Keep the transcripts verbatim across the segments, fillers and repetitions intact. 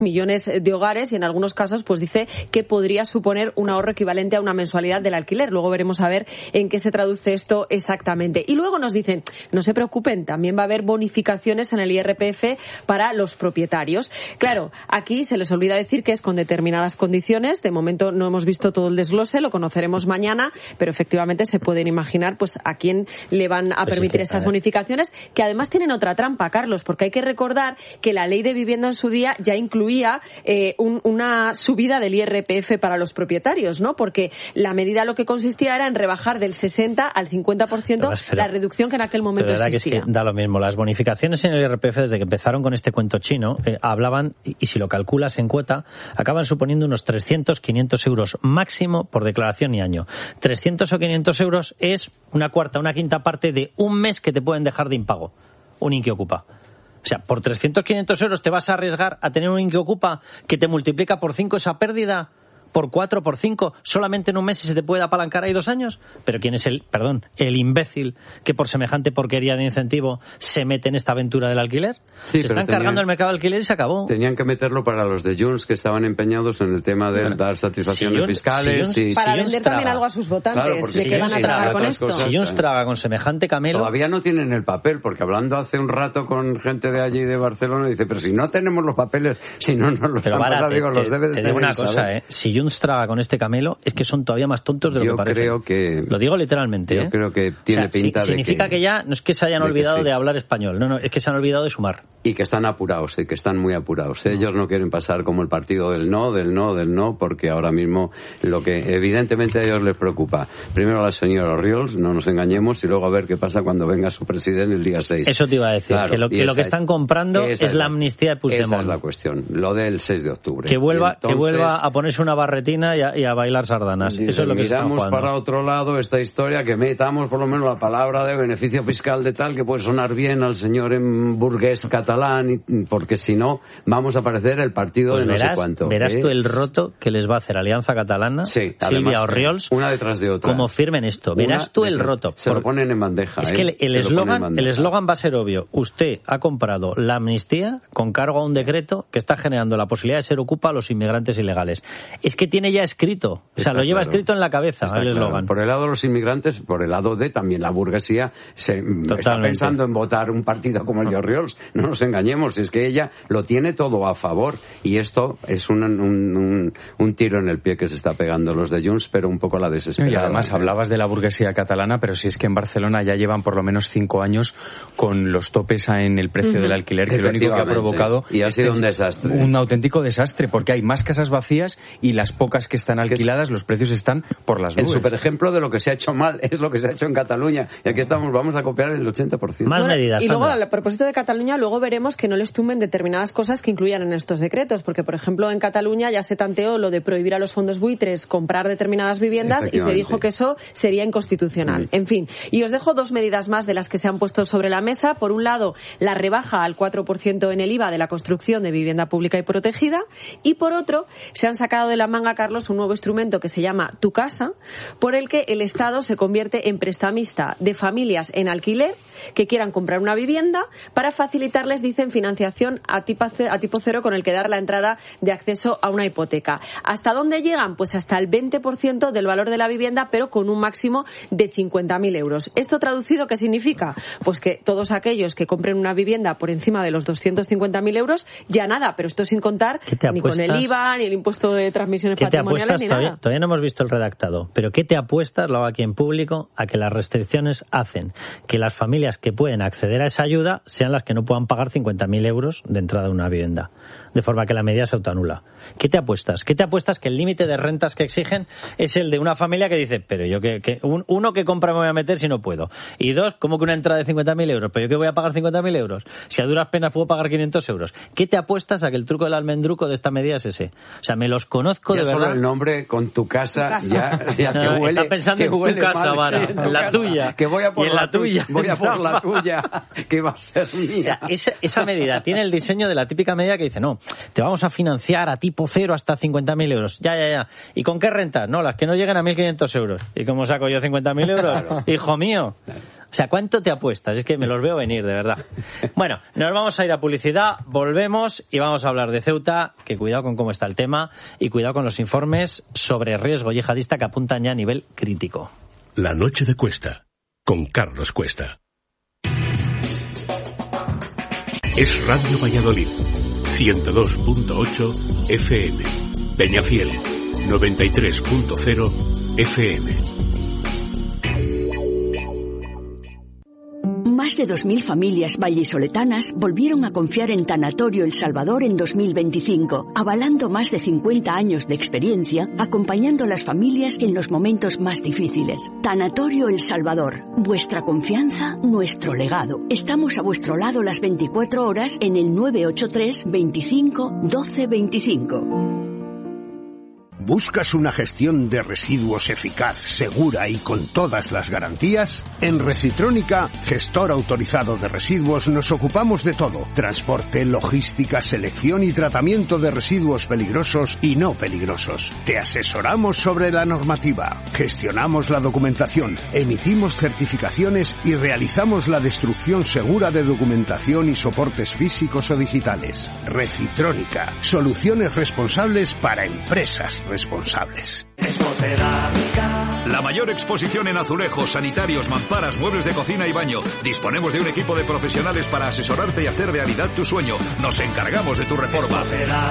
millones de hogares y en algunos casos pues dice que podría suponer un ahorro equivalente a una mensualidad del alquiler. Luego veremos a ver en qué se traduce esto exactamente. Y luego nos dicen, no se preocupen, también va a haber bonificaciones en el I R P F para los propietarios. Claro, aquí se les olvida decir que es con determinadas condiciones. De momento no hemos visto todo el desglose, lo conoceremos mañana, pero efectivamente se pueden imaginar pues a quién le van a permitir pues sí, esas bonificaciones, que además tienen otra trampa, Carlos, porque hay que recordar que la ley de vivienda en su día ya incluía Eh, un, una subida del I R P F para los propietarios, ¿no? Porque la medida lo que consistía era en rebajar del sesenta al cincuenta por ciento la reducción que en aquel momento existía. existía. Que es que da lo mismo. Las bonificaciones en el I R P F, desde que empezaron con este cuento chino, eh, hablaban, y, y si lo calculas en cuota, acaban suponiendo unos trescientos, quinientos euros máximo por declaración y año. trescientos o quinientos euros es una cuarta, una quinta parte de un mes que te pueden dejar de impago un Inquiocupa. O sea, por trescientos, quinientos euros te vas a arriesgar a tener un Inquiocupa que te multiplica por cinco esa pérdida, por cuatro, por cinco, solamente en un mes y se te puede apalancar ahí dos años. Pero ¿quién es el, perdón, el imbécil que por semejante porquería de incentivo se mete en esta aventura del alquiler? Sí, se están tenían, cargando el mercado de alquiler y se acabó. Tenían que meterlo para los de Junts que estaban empeñados en el tema de bueno, dar satisfacciones si fiscales. Si y, para si vender también algo a sus votantes, claro, de si que van a tragar con esto. Si Junts traga con semejante camelo... Todavía no tienen el papel, porque hablando hace un rato con gente de allí de Barcelona, dice, pero si no tenemos los papeles, si no nos los pero han pasado, digo, los debe de te tener. Digo una cosa, eh, si Junts traga con este camelo, es que son todavía más tontos de lo yo que parece. Creo que, lo digo literalmente. Yo ¿eh? creo que tiene o sea, pinta si, de significa que... que ya no es que se hayan de olvidado sí. de hablar español, no, no, es que se han olvidado de sumar. Y que están apurados, y que están muy apurados. Ellos no quieren pasar como el partido del no, del no, del no, porque ahora mismo lo que evidentemente a ellos les preocupa, primero a la señora Orriols, no nos engañemos, y luego a ver qué pasa cuando venga su presidente el día seis. Eso te iba a decir, claro, que lo que, lo que están comprando es, es la amnistía de Puigdemont. Esa es la cuestión, lo del seis de octubre. Que vuelva, entonces, que vuelva a ponerse una barretina y a, y a bailar sardanas. Dice, eso es lo que miramos para otro lado esta historia, que metamos por lo menos la palabra de beneficio fiscal de tal, que puede sonar bien al señor en burgués catalán, y, porque si no, vamos a parecer el partido pues de no verás, sé cuánto. Verás ¿eh? tú el roto que les va a hacer Alianza Catalana, sí, Silvia además, Orriols, una detrás de otra. Como firmen esto. Verás una tú el roto. Se por... lo ponen en bandeja. Es que ¿eh? el eslogan el eslogan va a ser obvio. Usted ha comprado la amnistía con cargo a un decreto que está generando la posibilidad de ser ocupa a los inmigrantes ilegales. Es que tiene ya escrito. O sea, está lo lleva claro. escrito en la cabeza está el eslogan. Claro. Por el lado de los inmigrantes, por el lado de también la burguesía, se Totalmente. está pensando en votar un partido como el de Orriols. No nos engañemos, es que ella lo tiene todo a favor. Y esto es un, un, un, un tiro en el pie que se está pegando los de Junts, pero un poco a la desesperada. Y además hablabas de la burguesía catalana, pero si es que en Barcelona ya llevan por lo menos cinco años con los topes en el precio uh-huh. del alquiler, que lo único que ha provocado y ha sido un desastre. Un auténtico desastre, porque hay más casas vacías y las pocas que están alquiladas, los precios están por las nubes. El superejemplo de lo que se ha hecho mal es lo que se ha hecho en Cataluña. Y aquí estamos, vamos a copiar el ochenta por ciento. Más bueno, medidas. Y luego, Sandra. a propósito de Cataluña, luego veremos que no les tumben determinadas cosas que incluyan en estos decretos, porque, por ejemplo, en Cataluña ya se tanteó lo de prohibir a los fondos buitres comprar determinadas viviendas y se dijo que eso sería inconstitucional. Mm. En fin, y os dejo dos medidas más de las que se han puesto sobre la mesa. Por un lado, la rebaja al cuatro por ciento en el I V A de la construcción de vivienda pública y protegida, y por otro, se han sacado de la manga, Carlos, un nuevo instrumento que se llama Tu Casa, por el que el Estado se convierte en prestamista de familias en alquiler que quieran comprar una vivienda para facilitarles, dicen, financiación a tipo, a tipo cero con el que dar la entrada de acceso a una hipoteca. ¿Hasta dónde llegan? Pues hasta el veinte por ciento del valor de la vivienda, pero con un máximo de cincuenta mil euros. ¿Esto traducido qué significa? Pues que todos aquellos que compren una vivienda por encima de los doscientos cincuenta mil euros, ya nada, pero esto sin contar ni con el I V A, ni el impuesto de transmisiones patrimoniales, ni todavía, nada. Todavía no hemos visto el redactado, pero ¿qué te apuestas, lo hago aquí en público, a que las restricciones hacen que las familias que pueden acceder a esa ayuda sean las que no puedan pagar cincuenta mil euros de entrada a una vivienda? De forma que la medida se autoanula. ¿Qué te apuestas? ¿Qué te apuestas que el límite de rentas que exigen es el de una familia que dice, pero yo que, que un, uno que compra me voy a meter si no puedo? Y dos, ¿cómo que una entrada de cincuenta mil euros? ¿Pero yo que voy a pagar cincuenta mil euros? Si a duras penas puedo pagar quinientos euros. ¿Qué te apuestas a que el truco del almendruco de esta medida es ese? O sea, me los conozco ya de solo verdad. el nombre con tu casa, tu casa. ya, ya te no, huele. Está pensando en tu casa, Vara, en la casa. tuya. Que voy a por y en la, la tuya. Voy a por la tuya, que va a ser mía. O sea, esa, esa medida tiene el diseño de la típica medida que dice, no, te vamos a financiar a tipo cero hasta cincuenta mil euros. Ya, ya, ya. ¿Y con qué rentas? No, las que no lleguen a mil quinientos euros. ¿Y cómo saco yo cincuenta mil euros? Claro. Hijo mío. O sea, ¿cuánto te apuestas? Es que me los veo venir, de verdad. Bueno, nos vamos a ir a publicidad, volvemos y vamos a hablar de Ceuta, que cuidado con cómo está el tema y cuidado con los informes sobre riesgo yihadista que apuntan ya a nivel crítico. La noche de Cuesta, con Carlos Cuesta. Es Radio Valladolid, ciento dos punto ocho F M. Peñafiel, noventa y tres punto cero F M. Más de dos mil familias vallisoletanas volvieron a confiar en Tanatorio El Salvador en dos mil veinticinco, avalando más de cincuenta años de experiencia, acompañando a las familias en los momentos más difíciles. Tanatorio El Salvador, vuestra confianza, nuestro legado. Estamos a vuestro lado las veinticuatro horas en el nueve ocho tres, veinticinco, doce veinticinco. ¿Buscas una gestión de residuos eficaz, segura y con todas las garantías? En Recitrónica, gestor autorizado de residuos, nos ocupamos de todo. Transporte, logística, selección y tratamiento de residuos peligrosos y no peligrosos. Te asesoramos sobre la normativa, gestionamos la documentación, emitimos certificaciones y realizamos la destrucción segura de documentación y soportes físicos o digitales. Recitrónica, soluciones responsables para empresas responsables. La mayor exposición en azulejos, sanitarios, mamparas, muebles de cocina y baño. Disponemos de un equipo de profesionales para asesorarte y hacer realidad tu sueño. Nos encargamos de tu reforma.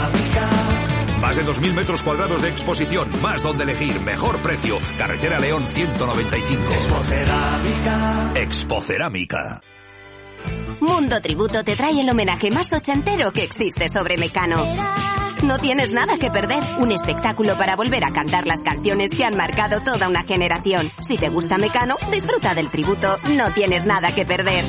Más de dos mil metros cuadrados de exposición, más donde elegir, mejor precio. Carretera León ciento noventa y cinco. Expocerámica. Expocerámica. Mundo Tributo te trae el homenaje más ochentero que existe sobre Mecano. No tienes nada que perder. Un espectáculo para volver a cantar las canciones que han marcado toda una generación. Si te gusta Mecano, disfruta del tributo. No tienes nada que perder.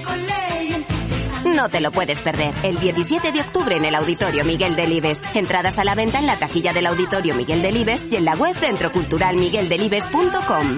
No te lo puedes perder. El diecisiete de octubre en el Auditorio Miguel Delibes. Entradas a la venta en la taquilla del Auditorio Miguel Delibes y en la web centro cultural miguel delibes punto com.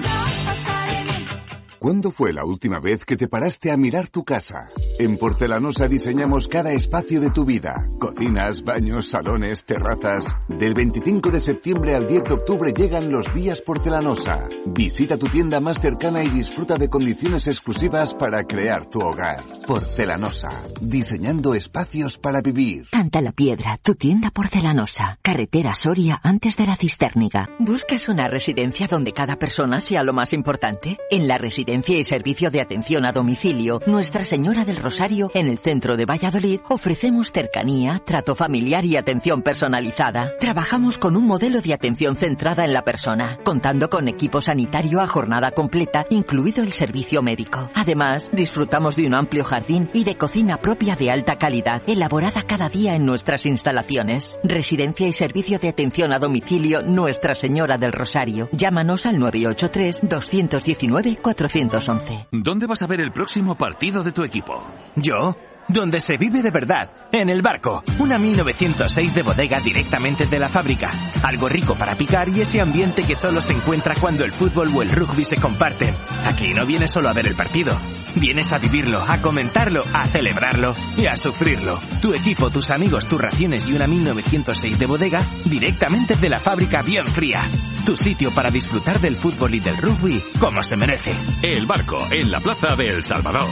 ¿Cuándo fue la última vez que te paraste a mirar tu casa? En Porcelanosa diseñamos cada espacio de tu vida. Cocinas, baños, salones, terrazas. Del veinticinco de septiembre al diez de octubre llegan los días Porcelanosa. Visita tu tienda más cercana y disfruta de condiciones exclusivas para crear tu hogar. Porcelanosa. Diseñando espacios para vivir. Canta la Piedra, tu tienda Porcelanosa. Carretera Soria antes de la Cistérniga. ¿Buscas una residencia donde cada persona sea lo más importante? En la residencia y servicio de atención a domicilio Nuestra Señora del Rosario, en el centro de Valladolid, ofrecemos cercanía, trato familiar y atención personalizada. Trabajamos con un modelo de atención centrada en la persona, contando con equipo sanitario a jornada completa, incluido el servicio médico. Además, disfrutamos de un amplio jardín y de cocina propia de alta calidad, elaborada cada día en nuestras instalaciones. Residencia y servicio de atención a domicilio Nuestra Señora del Rosario. Llámanos al nueve ocho tres, dos uno nueve, cuatrocientos once. ¿Dónde vas a ver el próximo partido de tu equipo? ¿Yo? Donde se vive de verdad, en el Barco. Una mil novecientos seis de bodega directamente de la fábrica. Algo rico para picar y ese ambiente que solo se encuentra cuando el fútbol o el rugby se comparten. Aquí no vienes solo a ver el partido. Vienes a vivirlo, a comentarlo, a celebrarlo y a sufrirlo. Tu equipo, tus amigos, tus raciones y una mil novecientos seis de bodega directamente de la fábrica bien fría. Tu sitio para disfrutar del fútbol y del rugby como se merece. El Barco, en la plaza de El Salvador.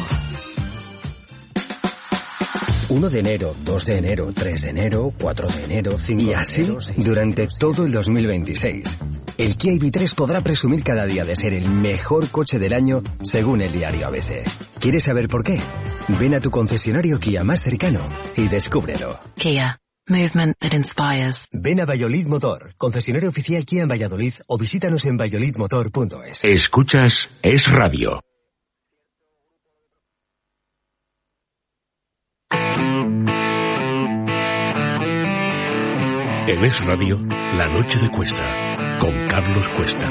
uno de enero, dos de enero, tres de enero, cuatro de enero, cinco de enero... Y así, durante todo el dos mil veintiséis. El Kia I V tres podrá presumir cada día de ser el mejor coche del año, según el diario A B C. ¿Quieres saber por qué? Ven a tu concesionario Kia más cercano y descúbrelo. Kia. Movement that inspires. Ven a Valladolid Motor, concesionario oficial Kia en Valladolid, o visítanos en valladolid motor punto es. Escuchas Es Radio. En Es Radio, La Noche de Cuesta, con Carlos Cuesta.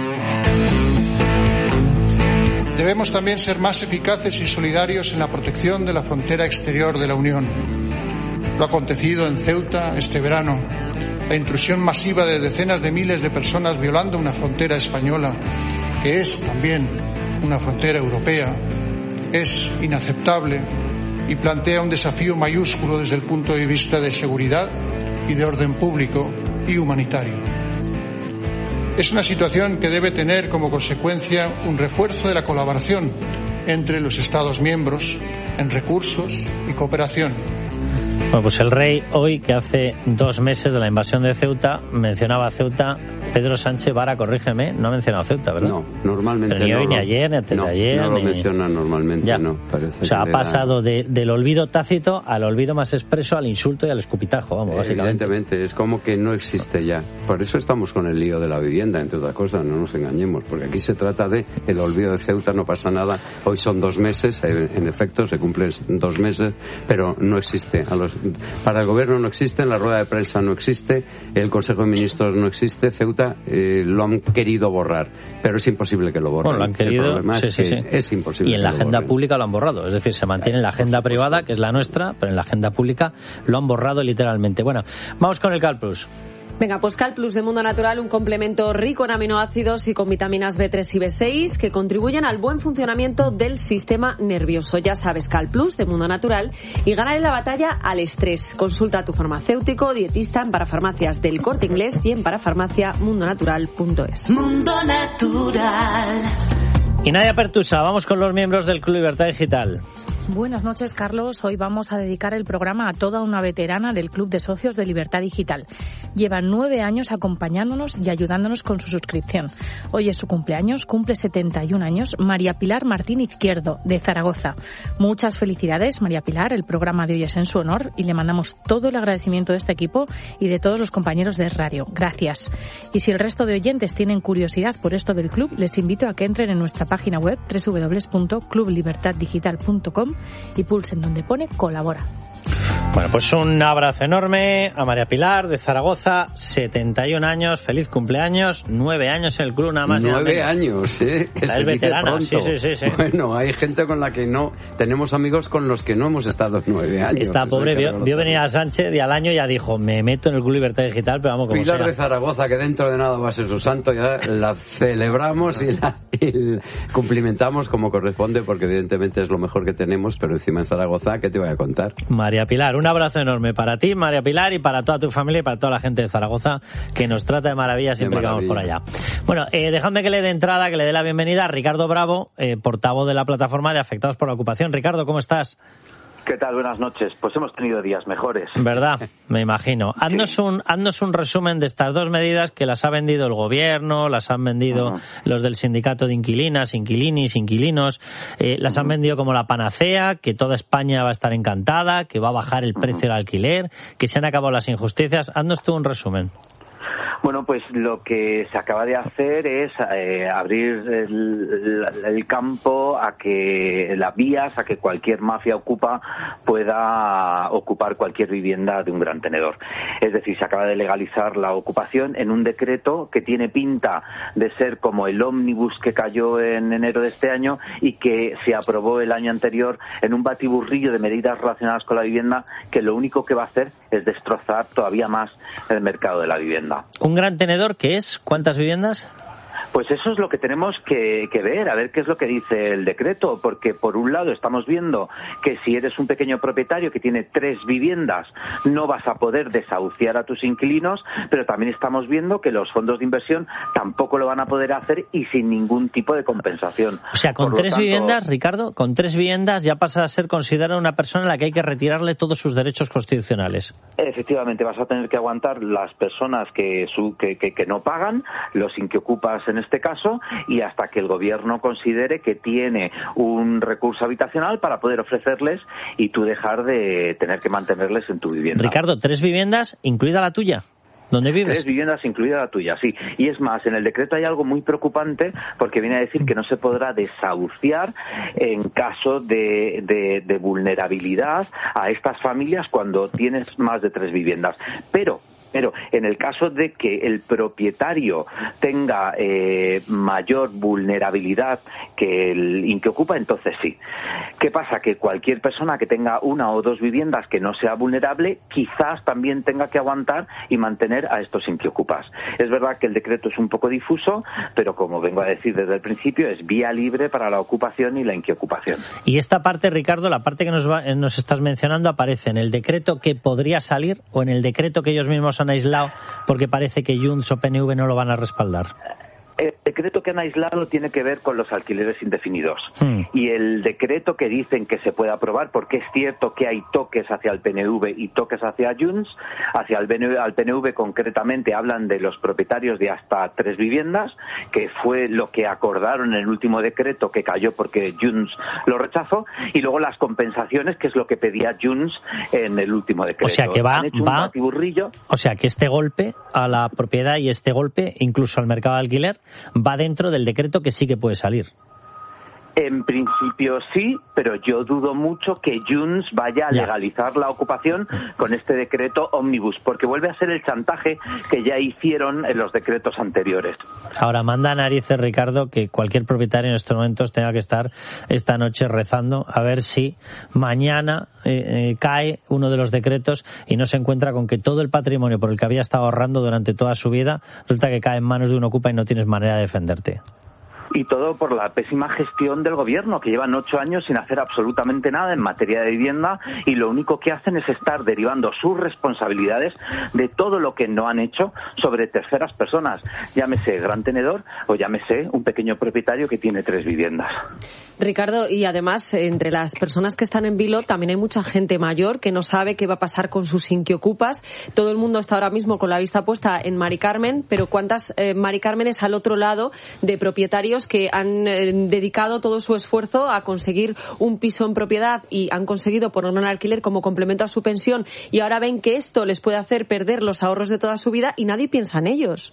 Debemos también ser más eficaces y solidarios en la protección de la frontera exterior de la Unión. Lo acontecido en Ceuta este verano, la intrusión masiva de decenas de miles de personas violando una frontera española, que es también una frontera europea, es inaceptable y plantea un desafío mayúsculo desde el punto de vista de seguridad y de orden público y humanitario. Es una situación que debe tener como consecuencia un refuerzo de la colaboración entre los Estados miembros en recursos y cooperación. Bueno, pues el rey hoy, que hace dos meses de la invasión de Ceuta, mencionaba a Ceuta. Pedro Sánchez Vara, corrígeme, no ha mencionado Ceuta, ¿verdad? No, normalmente Pero ni no. hoy, Lo, ni ayer, ni antes no, de ayer. No lo ni... menciona normalmente, ya. no. Parece o sea, que ha pasado de, del olvido tácito al olvido más expreso, al insulto y al escupitajo, vamos, básicamente. Evidentemente, es como que no existe ya. Por eso estamos con el lío de la vivienda, entre otras cosas, no nos engañemos, porque aquí se trata de el olvido de Ceuta, no pasa nada. Hoy son dos meses, en efecto, se cumplen dos meses, pero no existe. A los, para el gobierno no existe, en la rueda de prensa no existe, el Consejo de Ministros no existe, Ceuta eh, lo han querido borrar, pero es imposible que lo borren. Bueno, lo han querido, el problema sí, es sí, que sí. es imposible. Y en la que agenda lo pública lo han borrado, es decir, se mantiene en la agenda privada, que es la nuestra, pero en la agenda pública lo han borrado literalmente. Bueno, vamos con el CalPlus. Venga, pues CalPlus de Mundo Natural, un complemento rico en aminoácidos y con vitaminas B tres y B seis que contribuyen al buen funcionamiento del sistema nervioso. Ya sabes, CalPlus de Mundo Natural, y gana en la batalla al estrés. Consulta a tu farmacéutico, dietista en Parafarmacias del Corte Inglés y en parafarmacia mundo natural punto es. Mundo Natural. Y Nadia Pertusa, vamos con los miembros del Club Libertad Digital. Buenas noches, Carlos. Hoy vamos a dedicar el programa a toda una veterana del Club de Socios de Libertad Digital. Lleva nueve años acompañándonos y ayudándonos con su suscripción. Hoy es su cumpleaños, cumple setenta y un años, María Pilar Martín Izquierdo, de Zaragoza. Muchas felicidades, María Pilar. El programa de hoy es en su honor y le mandamos todo el agradecimiento de este equipo y de todos los compañeros de radio. Gracias. Y si el resto de oyentes tienen curiosidad por esto del club, les invito a que entren en nuestra página web doble u doble u doble u punto club libertad digital punto com y pulsen donde pone colabora. Bueno, pues un abrazo enorme a María Pilar de Zaragoza, setenta y un años, feliz cumpleaños, nueve años en el club nada más. Nueve años, ¿eh? Que es veterana, sí, sí, sí, sí. Bueno, hay gente con la que no, tenemos amigos con los que no hemos estado nueve años. Esta pobre vio, vio venir a Sánchez y al año ya dijo, me meto en el Club Libertad Digital, pero vamos como Pilar sea. de Zaragoza, que dentro de nada va a ser su santo, ya la celebramos y la, y cumplimentamos como corresponde, porque evidentemente es lo mejor que tenemos, pero encima en Zaragoza, ¿qué te voy a contar? María Pilar, un abrazo enorme para ti, María Pilar, y para toda tu familia y para toda la gente de Zaragoza, que nos trata de maravilla siempre que vamos por allá. Bueno, eh, dejadme que le dé entrada, que le dé la bienvenida a Ricardo Bravo, eh, portavoz de la plataforma de afectados por la ocupación. Ricardo, ¿cómo estás? ¿Qué tal? Buenas noches. Pues hemos tenido días mejores. ¿Verdad? Me imagino. Haznos, sí. un, haznos un resumen de estas dos medidas que las ha vendido el gobierno, las han vendido uh-huh. los del sindicato de inquilinas, inquilinis, inquilinos, eh, las uh-huh. han vendido como la panacea, que toda España va a estar encantada, que va a bajar el precio uh-huh. del alquiler, que se han acabado las injusticias. Haznos tú un resumen. Bueno, pues lo que se acaba de hacer es eh, abrir el, el campo a que las vías, a que cualquier mafia ocupa pueda ocupar cualquier vivienda de un gran tenedor. Es decir, se acaba de legalizar la ocupación en un decreto que tiene pinta de ser como el ómnibus que cayó en enero de este año y que se aprobó el año anterior en un batiburrillo de medidas relacionadas con la vivienda que lo único que va a hacer es destrozar todavía más el mercado de la vivienda. ¿Un gran tenedor qué es? ¿Cuántas viviendas? Pues eso es lo que tenemos que, que ver, a ver qué es lo que dice el decreto, porque por un lado estamos viendo que si eres un pequeño propietario que tiene tres viviendas no vas a poder desahuciar a tus inquilinos, pero también estamos viendo que los fondos de inversión tampoco lo van a poder hacer y sin ningún tipo de compensación. O sea, con tres tanto, viviendas, Ricardo, con tres viviendas ya pasa a ser considerada una persona a la que hay que retirarle todos sus derechos constitucionales. Efectivamente, vas a tener que aguantar las personas que, su, que, que, que no pagan, los inquiocupas en este caso, y hasta que el gobierno considere que tiene un recurso habitacional para poder ofrecerles y tú dejar de tener que mantenerles en tu vivienda. Ricardo, tres viviendas, incluida la tuya. ¿Dónde vives? Tres viviendas, incluida la tuya, sí. Y es más, en el decreto hay algo muy preocupante porque viene a decir que no se podrá desahuciar en caso de, de, de vulnerabilidad a estas familias cuando tienes más de tres viviendas. Pero Pero en el caso de que el propietario tenga eh, mayor vulnerabilidad que el inquiocupa, entonces sí. ¿Qué pasa? Que cualquier persona que tenga una o dos viviendas que no sea vulnerable, quizás también tenga que aguantar y mantener a estos inquiocupas. Es verdad que el decreto es un poco difuso, pero como vengo a decir desde el principio, es vía libre para la ocupación y la inquiocupación. Y esta parte, Ricardo, la parte que nos, va, nos estás mencionando, ¿aparece en el decreto que podría salir o en el decreto que ellos mismos han aislado porque parece que Junts o P N V no lo van a respaldar? el decreto que han aislado tiene que ver con los alquileres indefinidos. Mm. Y el decreto que dicen que se puede aprobar, porque es cierto que hay toques hacia el P N V y toques hacia Junts, hacia el P N V, al P N V concretamente hablan de los propietarios de hasta tres viviendas, que fue lo que acordaron en el último decreto que cayó porque Junts lo rechazó, y luego las compensaciones, que es lo que pedía Junts en el último decreto. O sea que va, han hecho va un batiburrillo. O sea que este golpe a la propiedad y este golpe incluso al mercado de alquiler va dentro del decreto que sí que puede salir. En principio sí, pero yo dudo mucho que Junts vaya a legalizar la ocupación con este decreto ómnibus, porque vuelve a ser el chantaje que ya hicieron en los decretos anteriores. Ahora, manda narices, Ricardo, que cualquier propietario en estos momentos tenga que estar esta noche rezando a ver si mañana eh, eh, cae uno de los decretos y no se encuentra con que todo el patrimonio por el que había estado ahorrando durante toda su vida resulta que cae en manos de un ocupa y no tienes manera de defenderte. Y todo por la pésima gestión del gobierno, que llevan ocho años sin hacer absolutamente nada en materia de vivienda, y lo único que hacen es estar derivando sus responsabilidades de todo lo que no han hecho sobre terceras personas, llámese gran tenedor o llámese un pequeño propietario que tiene tres viviendas. Ricardo, y además, entre las personas que están en vilo también hay mucha gente mayor que no sabe qué va a pasar con sus inquiocupas. Todo el mundo está ahora mismo con la vista puesta en Mari Carmen, pero ¿cuántas eh, Mari Cármenes al otro lado de propietarios que han eh, dedicado todo su esfuerzo a conseguir un piso en propiedad y han conseguido ponerlo en alquiler como complemento a su pensión, y ahora ven que esto les puede hacer perder los ahorros de toda su vida y nadie piensa en ellos?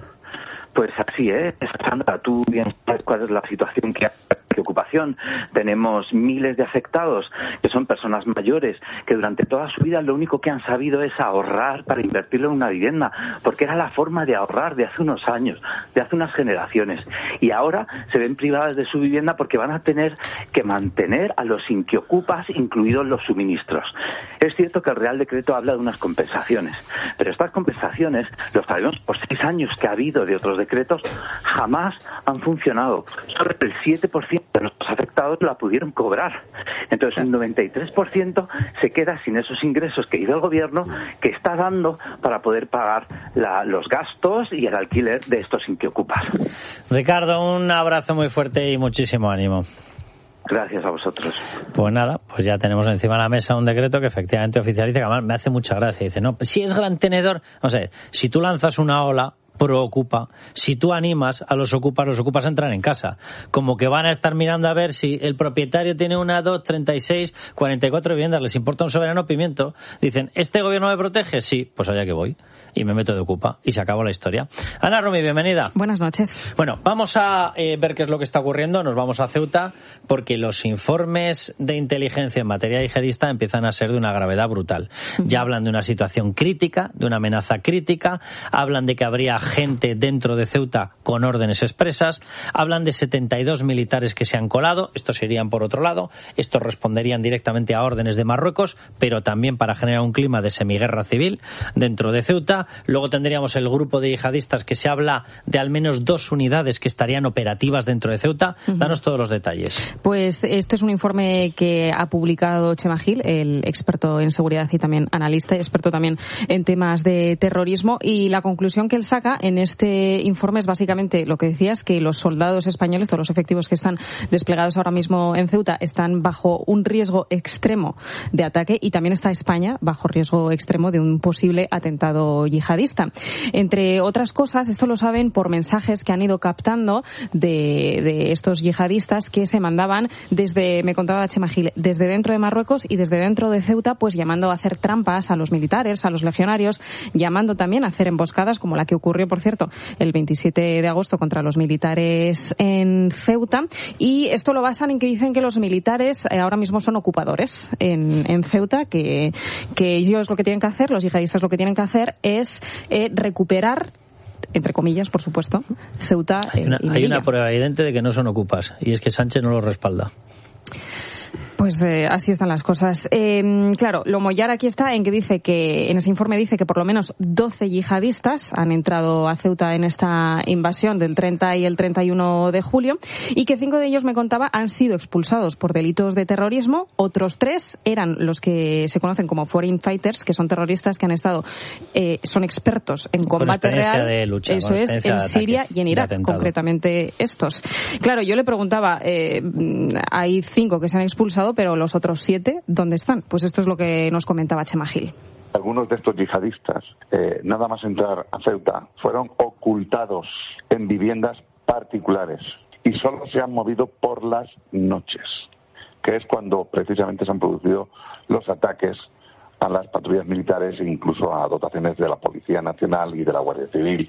Pues así es, Sandra, tú bien sabes cuál es la situación que hay de ocupación. Tenemos miles de afectados que son personas mayores que durante toda su vida lo único que han sabido es ahorrar para invertirlo en una vivienda, porque era la forma de ahorrar de hace unos años, de hace unas generaciones, y ahora se ven privadas de su vivienda porque van a tener que mantener a los inquiocupas, incluidos los suministros. Es cierto que el Real Decreto habla de unas compensaciones, pero estas compensaciones, lo sabemos por seis años que ha habido de otros decretos, jamás han funcionado. Solo el siete por ciento de los afectados la pudieron cobrar. Entonces, un noventa y tres por ciento se queda sin esos ingresos que ha ido el gobierno, que está dando para poder pagar la, los gastos y el alquiler de estos inquiocupas. Ricardo, un abrazo muy fuerte y muchísimo ánimo. Gracias a vosotros. Pues nada, pues ya tenemos encima de la mesa un decreto que efectivamente oficializa, que además me hace mucha gracia. Dice, no, si es gran tenedor, no sé, si tú lanzas una ola pro ocupa, si tú animas a los ocupas, los ocupas a entrar en casa. Como que van a estar mirando a ver si el propietario tiene una, dos, treinta y seis, cuarenta y cuatro viviendas, les importa un soberano pimiento. Dicen, ¿este gobierno me protege? Sí, pues allá que voy. Y me meto de ocupa. Y se acabó la historia. Ana Rumi, bienvenida. Buenas noches. Bueno, vamos a eh, ver qué es lo que está ocurriendo. Nos vamos a Ceuta, porque los informes de inteligencia en materia yihadista empiezan a ser de una gravedad brutal. Ya hablan de una situación crítica, de una amenaza crítica. Hablan de que habría gente dentro de Ceuta con órdenes expresas. Hablan de setenta y dos militares que se han colado. Estos irían por otro lado. Estos responderían directamente a órdenes de Marruecos, pero también para generar un clima de semiguerra civil dentro de Ceuta. Luego tendríamos el grupo de yihadistas que se habla de al menos dos unidades que estarían operativas dentro de Ceuta. Uh-huh. Danos todos los detalles. Pues este es un informe que ha publicado Chema Gil, el experto en seguridad y también analista, experto también en temas de terrorismo, y la conclusión que él saca en este informe es básicamente lo que decías, que los soldados españoles, todos los efectivos que están desplegados ahora mismo en Ceuta, están bajo un riesgo extremo de ataque, y también está España bajo riesgo extremo de un posible atentado yihadista. Entre otras cosas, esto lo saben por mensajes que han ido captando de, de estos yihadistas que se mandaban desde, me contaba Chema Gil, desde dentro de Marruecos y desde dentro de Ceuta, pues llamando a hacer trampas a los militares, a los legionarios, llamando también a hacer emboscadas, como la que ocurrió, por cierto, el veintisiete de agosto contra los militares en Ceuta. Y esto lo basan en que dicen que los militares eh, ahora mismo son ocupadores en, en Ceuta, que, que ellos lo que tienen que hacer, los yihadistas lo que tienen que hacer es eh, recuperar, entre comillas, por supuesto, Ceuta hay una, y hay una prueba evidente de que no son ocupas, y es que Sánchez no lo respalda. Pues eh, así están las cosas. Eh, claro, lo mollar aquí está en que dice que, en ese informe dice que por lo menos doce yihadistas han entrado a Ceuta en esta invasión del treinta y el treinta y uno de julio y que cinco de ellos, me contaba, han sido expulsados por delitos de terrorismo. Otros tres eran los que se conocen como foreign fighters, que son terroristas que han estado, eh, son expertos en combate real. De lucha, eso es, en Siria y en Irak, concretamente estos. Claro, yo le preguntaba, eh, hay cinco que se han expulsado, pero los otros siete, ¿dónde están? Pues esto es lo que nos comentaba Chema Gil. Algunos de estos yihadistas, eh, nada más entrar a Ceuta, fueron ocultados en viviendas particulares y solo se han movido por las noches, que es cuando precisamente se han producido los ataques a las patrullas militares e incluso a dotaciones de la Policía Nacional y de la Guardia Civil.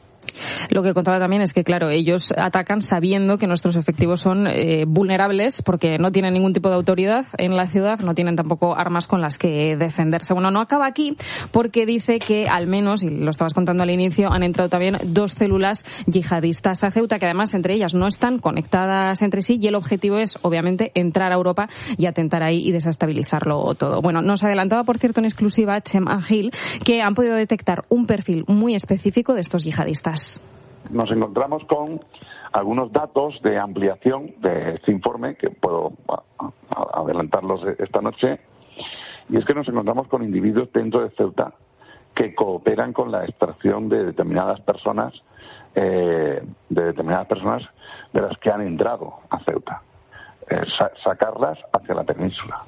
Lo que contaba también es que, claro, ellos atacan sabiendo que nuestros efectivos son eh, vulnerables porque no tienen ningún tipo de autoridad en la ciudad, no tienen tampoco armas con las que defenderse. Bueno, no acaba aquí porque dice que al menos, y lo estabas contando al inicio, han entrado también dos células yihadistas a Ceuta, que además entre ellas no están conectadas entre sí y el objetivo es, obviamente, entrar a Europa y atentar ahí y desestabilizarlo todo. Bueno, nos adelantaba, por cierto, en exclusiva Chema Gil, que han podido detectar un perfil muy específico de estos yihadistas. Nos encontramos con algunos datos de ampliación de este informe, que puedo adelantarlos esta noche, y es que nos encontramos con individuos dentro de Ceuta que cooperan con la extracción de determinadas personas, eh, de determinadas personas de las que han entrado a Ceuta, eh, sa- sacarlas hacia la península.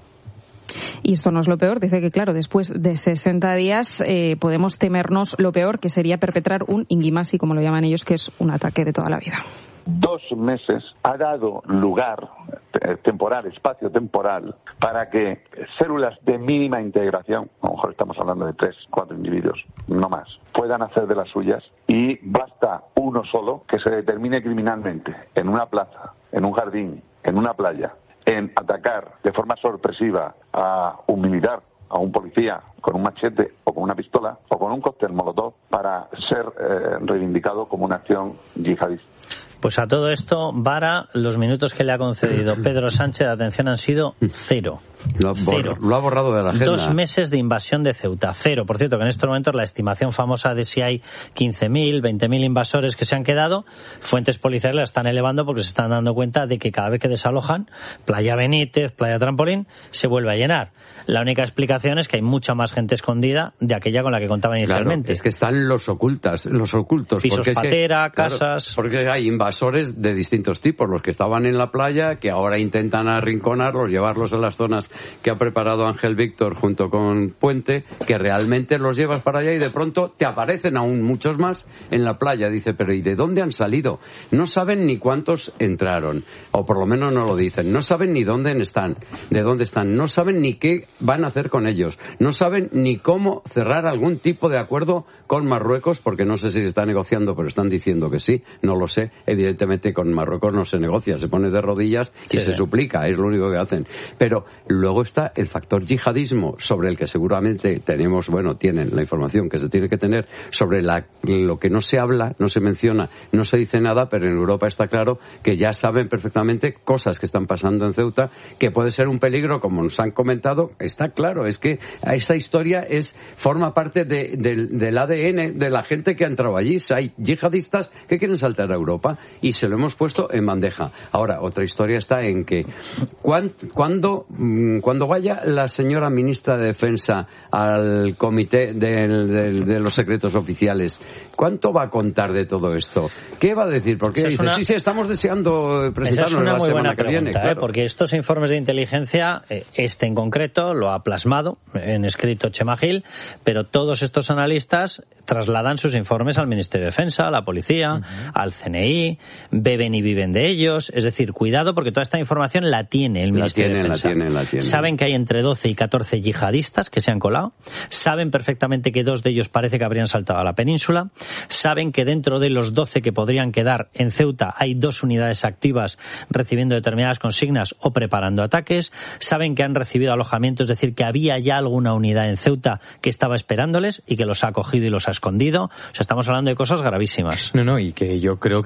Y esto no es lo peor. Dice que, claro, después de sesenta días eh, podemos temernos lo peor, que sería perpetrar un inguimasi, como lo llaman ellos, que es un ataque de toda la vida. Dos meses ha dado lugar, temporal, espacio temporal, para que células de mínima integración, a lo mejor estamos hablando de tres, cuatro individuos, no más, puedan hacer de las suyas, y basta uno solo que se determine criminalmente en una plaza, en un jardín, en una playa, en atacar de forma sorpresiva a un militar, a un policía, con un machete o con una pistola o con un cóctel molotov para ser eh, reivindicado como una acción yihadista. Pues a todo esto, Vara, los minutos que le ha concedido Pedro Sánchez de atención han sido cero. Lo ha, cero. Lo ha borrado de la agenda. Dos meses de invasión de Ceuta, cero. Por cierto, que en estos momentos la estimación famosa de si hay quince mil, veinte mil invasores que se han quedado, fuentes policiales la están elevando porque se están dando cuenta de que cada vez que desalojan, Playa Benítez, Playa Trampolín, se vuelve a llenar. La única explicación es que hay mucha más gente escondida de aquella con la que contaban inicialmente. Claro, es que están los ocultas, los ocultos. Pisos porque patera, es que, casas... Claro, porque hay invasores de distintos tipos, los que estaban en la playa, que ahora intentan arrinconarlos, llevarlos a las zonas que ha preparado Ángel Víctor junto con Puente, que realmente los llevas para allá y de pronto te aparecen aún muchos más en la playa. Dice, pero ¿y de dónde han salido? No saben ni cuántos entraron, o por lo menos no lo dicen. No saben ni dónde están, de dónde están. No saben ni qué van a hacer con ellos. No saben ni cómo cerrar algún tipo de acuerdo con Marruecos, porque no sé si se está negociando, pero están diciendo que sí. No lo sé. Evidentemente con Marruecos no se negocia, se pone de rodillas y sí, se sí. suplica, es lo único que hacen. Pero luego está el factor yihadismo, sobre el que seguramente tenemos, bueno, tienen la información que se tiene que tener, sobre la, lo que no se habla, no se menciona, no se dice nada, pero en Europa está claro que ya saben perfectamente cosas que están pasando en Ceuta, que puede ser un peligro, como nos han comentado. Está claro, es que esta historia es forma parte de, de, del A D N de la gente que ha entrado allí. Hay yihadistas que quieren saltar a Europa y se lo hemos puesto en bandeja. Ahora, otra historia está en que cuan, cuando, cuando vaya la señora ministra de Defensa al comité de, de, de los secretos oficiales, ¿cuánto va a contar de todo esto? ¿Qué va a decir? Porque dice, una... sí, sí, estamos deseando presentarnos la semana que viene. Pregunta, claro. ¿eh? Porque estos informes de inteligencia, este en concreto, lo ha plasmado en escrito Chema Gil, pero todos estos analistas trasladan sus informes al Ministerio de Defensa, a la Policía, uh-huh. al C N I, beben y viven de ellos. Es decir, cuidado, porque toda esta información la tiene el Ministerio tienen, de Defensa. La tienen, la tienen. Saben que hay entre doce y catorce yihadistas que se han colado. Saben perfectamente que dos de ellos parece que habrían saltado a la península. Saben que dentro de los doce que podrían quedar en Ceuta hay dos unidades activas recibiendo determinadas consignas o preparando ataques. Saben que han recibido alojamiento, es decir, que había ya alguna unidad en Ceuta que estaba esperándoles y que los ha cogido y los ha escondido. O sea, estamos hablando de cosas gravísimas. No, no, y que yo creo que sería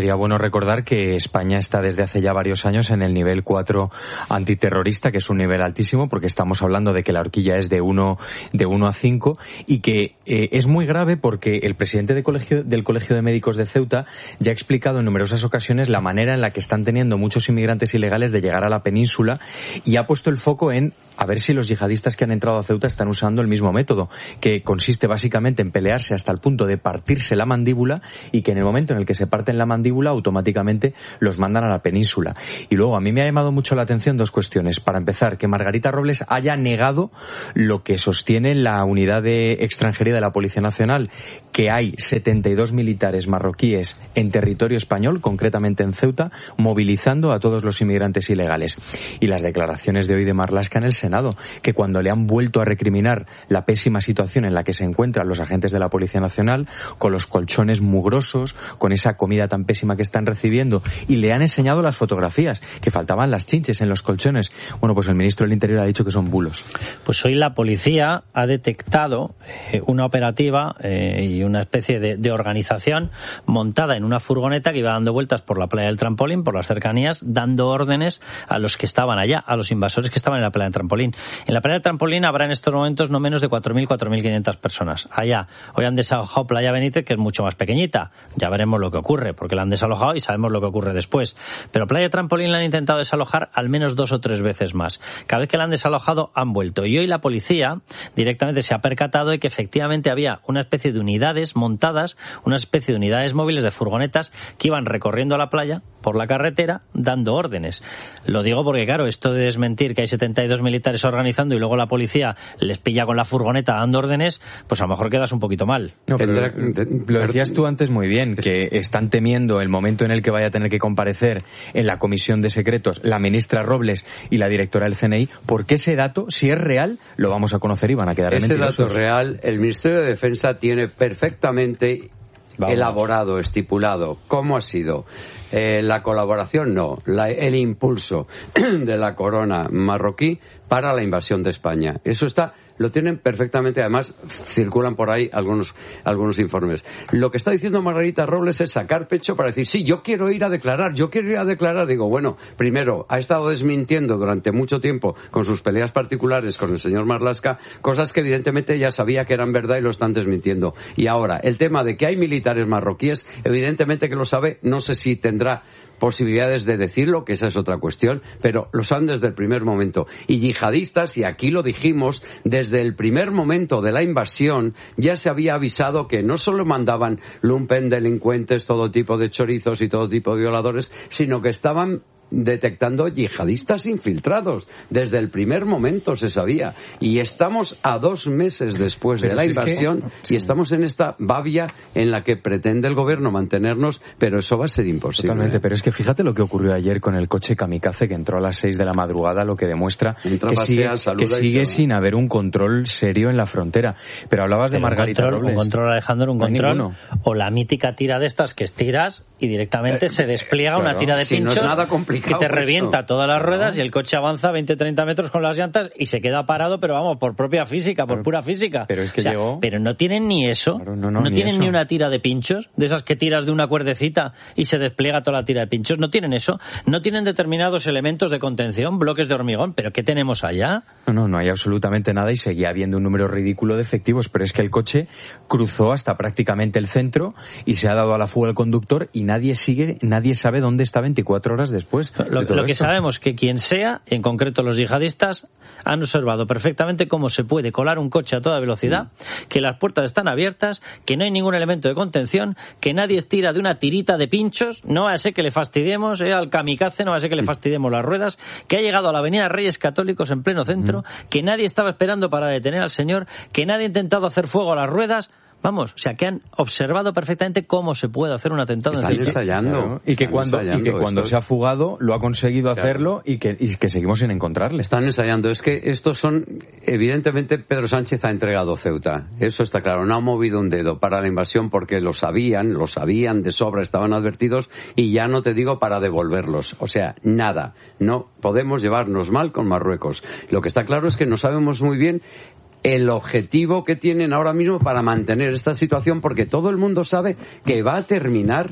sería bueno recordar que España está desde hace ya varios años en el nivel cuatro antiterrorista, que es un nivel altísimo, porque estamos hablando de que la horquilla es de uno de uno a cinco, y que eh, es muy grave porque el presidente de colegio, del Colegio de Médicos de Ceuta ya ha explicado en numerosas ocasiones la manera en la que están teniendo muchos inmigrantes ilegales de llegar a la península, y ha puesto el foco en a ver si los yihadistas que han entrado a Ceuta están usando el mismo método, que consiste básicamente en pelearse hasta el punto de partirse la mandíbula, y que en el momento en el que se parten la mandíbula automáticamente los mandan a la península. Y luego a mí me ha llamado mucho la atención dos cuestiones. Para empezar, que Margarita Robles haya negado lo que sostiene la unidad de extranjería de la Policía Nacional, que hay setenta y dos militares marroquíes en territorio español, concretamente en Ceuta, movilizando a todos los inmigrantes ilegales. Y las declaraciones de hoy de Marlaska en el Senado, que cuando le han vuelto a recriminar la pésima situación en la que se encuentran los agentes de la Policía Nacional, con los colchones mugrosos, con esa comida tan pésima que están recibiendo, y le han enseñado las fotografías, que faltaban las chinches en los colchones. Bueno, pues el ministro del Interior ha dicho que son bulos. Pues hoy la policía ha detectado eh, una operativa eh, y una especie de, de organización montada en una furgoneta que iba dando vueltas por la playa del Trampolín, por las cercanías, dando órdenes a los que estaban allá, a los invasores que estaban en la playa del Trampolín. En la playa del Trampolín habrá en estos momentos no menos de cuatro mil, cuatro mil quinientas personas. Allá, hoy han desalojado Playa Benítez, que es mucho más pequeñita. Ya veremos lo que ocurre, porque la han desalojado y sabemos lo que ocurre después. Pero Playa Trampolín la han intentado desalojar al menos dos o tres veces más. Cada vez que la han desalojado, han vuelto. Y hoy la policía directamente se ha percatado de que efectivamente había una especie de unidades montadas, una especie de unidades móviles de furgonetas que iban recorriendo la playa por la carretera dando órdenes. Lo digo porque, claro, esto de desmentir que hay setenta y dos militares organizando y luego la policía les pilla con la furgoneta dando órdenes, pues a lo mejor quedas un poquito mal. No, pero lo decías tú antes muy bien, que están temiendo el momento en el que vaya a tener que comparecer en la Comisión de Secretos la ministra Robles y la directora del C N I, porque ese dato, si es real, lo vamos a conocer y van a quedar ese mentirosos. Ese dato real, el Ministerio de Defensa tiene perfectamente Vamos. elaborado, estipulado, cómo ha sido eh, la colaboración, no, la, el impulso de la corona marroquí para la invasión de España. Eso está, lo tienen perfectamente, además circulan por ahí algunos algunos informes. Lo que está diciendo Margarita Robles es sacar pecho para decir, sí, yo quiero ir a declarar, yo quiero ir a declarar. Digo, bueno, primero, ha estado desmintiendo durante mucho tiempo con sus peleas particulares con el señor Marlaska, cosas que evidentemente ella sabía que eran verdad y lo están desmintiendo. Y ahora, el tema de que hay militares marroquíes, evidentemente que lo sabe, no sé si tendrá posibilidades de decirlo, que esa es otra cuestión, pero lo saben desde el primer momento. Y yihadistas, y aquí lo dijimos, desde el primer momento de la invasión ya se había avisado que no solo mandaban lumpen, delincuentes, todo tipo de chorizos y todo tipo de violadores, sino que estaban detectando yihadistas infiltrados. Desde el primer momento se sabía. Y estamos a dos meses después pero de la si invasión es que... y estamos en esta babia en la que pretende el gobierno mantenernos, pero eso va a ser imposible. Totalmente, pero es que fíjate lo que ocurrió ayer con el coche kamikaze que entró a las seis de la madrugada, lo que demuestra Entra, que pasea, sigue, que sigue sin haber un control serio en la frontera. Pero hablabas pero de Margarita un control, Robles. Un control, Alejandro, un no control. O la mítica tira de estas que estiras y directamente eh, se despliega claro, una tira de si pinchos. No es nada complicado. Que te revienta eso. todas las ruedas, ¿no? Y el coche avanza veinte treinta metros con las llantas y se queda parado, pero vamos, por propia física, por pero, pura física. Pero es que o sea, llegó... Pero no tienen ni eso. Claro, no, no, no ni tienen eso. ni una tira de pinchos, de esas que tiras de una cuerdecita y se despliega toda la tira de pinchos. No tienen eso. No tienen determinados elementos de contención, bloques de hormigón. ¿Pero qué tenemos allá? No, no, no hay absolutamente nada y seguía habiendo un número ridículo de efectivos, pero es que el coche cruzó hasta prácticamente el centro y se ha dado a la fuga el conductor y nadie sigue, nadie sabe dónde está veinticuatro horas después. Lo, de todo lo que esto. sabemos que quien sea, en concreto los yihadistas, han observado perfectamente cómo se puede colar un coche a toda velocidad, mm. que las puertas están abiertas, que no hay ningún elemento de contención, que nadie estira de una tirita de pinchos, no va a ser que le fastidiemos eh, al kamikaze, no va a ser que le fastidiemos las ruedas, que ha llegado a la avenida Reyes Católicos en pleno centro, mm. que nadie estaba esperando para detener al señor, que nadie ha intentado hacer fuego a las ruedas. Vamos, o sea, que han observado perfectamente cómo se puede hacer un atentado. Están en ensayando. Claro, y, que están cuando, ensayando y que cuando esto. se ha fugado lo ha conseguido claro. hacerlo y que, y que seguimos sin encontrarle. Están ensayando. Es que estos son... Evidentemente Pedro Sánchez ha entregado Ceuta. Eso está claro. No ha movido un dedo para la invasión porque lo sabían, lo sabían de sobra, estaban advertidos y ya no te digo para devolverlos. O sea, nada. No podemos llevarnos mal con Marruecos. Lo que está claro es que no sabemos muy bien el objetivo que tienen ahora mismo para mantener esta situación, porque todo el mundo sabe que va a terminar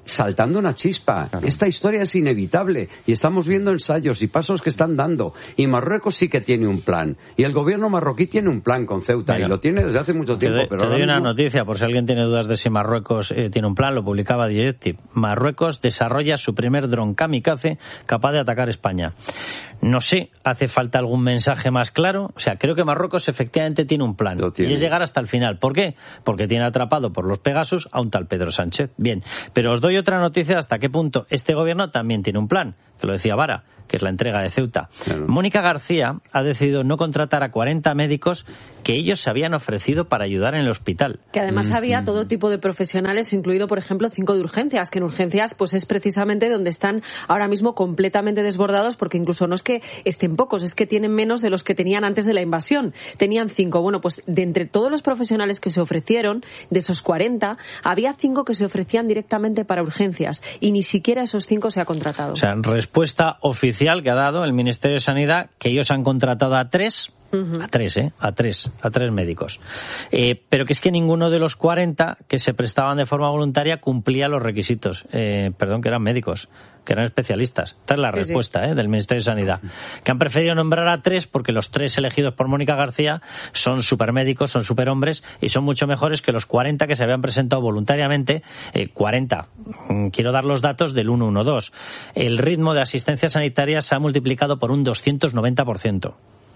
saltando una chispa. Claro. Esta historia es inevitable y estamos viendo ensayos y pasos que están dando. Y Marruecos sí que tiene un plan. Y el gobierno marroquí tiene un plan con Ceuta. Mira, y lo tiene desde hace mucho tiempo. Te doy, pero te doy mismo... una noticia, por si alguien tiene dudas de si Marruecos eh, tiene un plan, lo publicaba Directive. Marruecos desarrolla su primer dron kamikaze capaz de atacar España. No sé, ¿hace falta algún mensaje más claro? O sea, creo que Marruecos efectivamente tiene un plan. Y es llegar hasta el final. ¿Por qué? Porque tiene atrapado por los Pegasus a un tal Pedro Sánchez. Bien, pero os doy otra noticia hasta qué punto este gobierno también tiene un plan, que lo decía Vara, que es la entrega de Ceuta. Claro. Mónica García ha decidido no contratar a cuarenta médicos que ellos se habían ofrecido para ayudar en el hospital. Que además mm-hmm. había todo tipo de profesionales, incluido, por ejemplo, cinco de urgencias, que en urgencias pues es precisamente donde están ahora mismo completamente desbordados, porque incluso no es que estén pocos, es que tienen menos de los que tenían antes de la invasión. Tenían cinco. Bueno, pues de entre todos los profesionales que se ofrecieron, de esos cuarenta, había cinco que se ofrecían directamente para urgencias, y ni siquiera esos cinco se ha contratado. O sea, respuesta oficial que ha dado el Ministerio de Sanidad, que ellos han contratado a tres, uh-huh. a tres, ¿eh? A tres, a tres médicos. Eh, pero que es que ninguno de los cuarenta que se prestaban de forma voluntaria cumplía los requisitos. Eh, perdón, que eran médicos, que eran especialistas. Esta es la sí, respuesta sí. ¿eh? del Ministerio de Sanidad. Que han preferido nombrar a tres porque los tres elegidos por Mónica García son supermédicos, son superhombres y son mucho mejores que los cuarenta que se habían presentado voluntariamente. Eh, cuarenta. Quiero dar los datos del ciento doce. El ritmo de asistencia sanitaria se ha multiplicado por un doscientos noventa por ciento.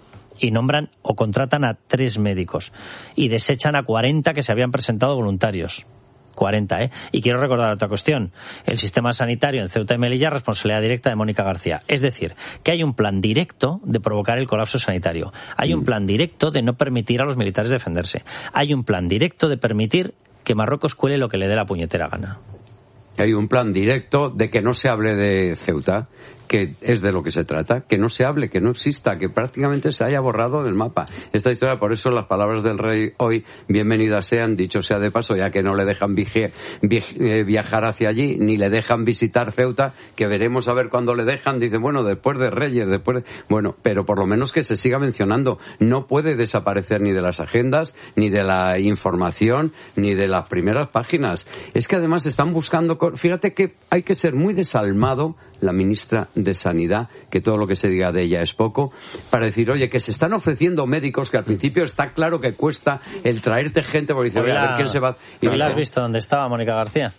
Y nombran o contratan a tres médicos. Y desechan a cuarenta que se habían presentado voluntarios. cuarenta, ¿eh? Y quiero recordar otra cuestión. El sistema sanitario en Ceuta y Melilla es responsabilidad directa de Mónica García. Es decir, que hay un plan directo de provocar el colapso sanitario. Hay un plan directo de no permitir a los militares defenderse. Hay un plan directo de permitir que Marruecos cuele lo que le dé la puñetera gana. Hay un plan directo de que no se hable de Ceuta, que es de lo que se trata, que no se hable, que no exista, que prácticamente se haya borrado del mapa. Esta historia, por eso las palabras del rey hoy, bienvenidas sean, dicho sea de paso, ya que no le dejan vige, vige, viajar hacia allí, ni le dejan visitar Ceuta, que veremos a ver cuándo le dejan, dicen, bueno, después de Reyes, después de... Bueno, pero por lo menos que se siga mencionando, no puede desaparecer ni de las agendas, ni de la información, ni de las primeras páginas. Es que además están buscando, fíjate que hay que ser muy desalmado, la ministra de Sanidad, que todo lo que se diga de ella es poco, para decir, oye, que se están ofreciendo médicos que al principio está claro que cuesta el traerte gente, porque dice, oye, a ver quién se va... ¿Y no la has visto dónde estaba Mónica García?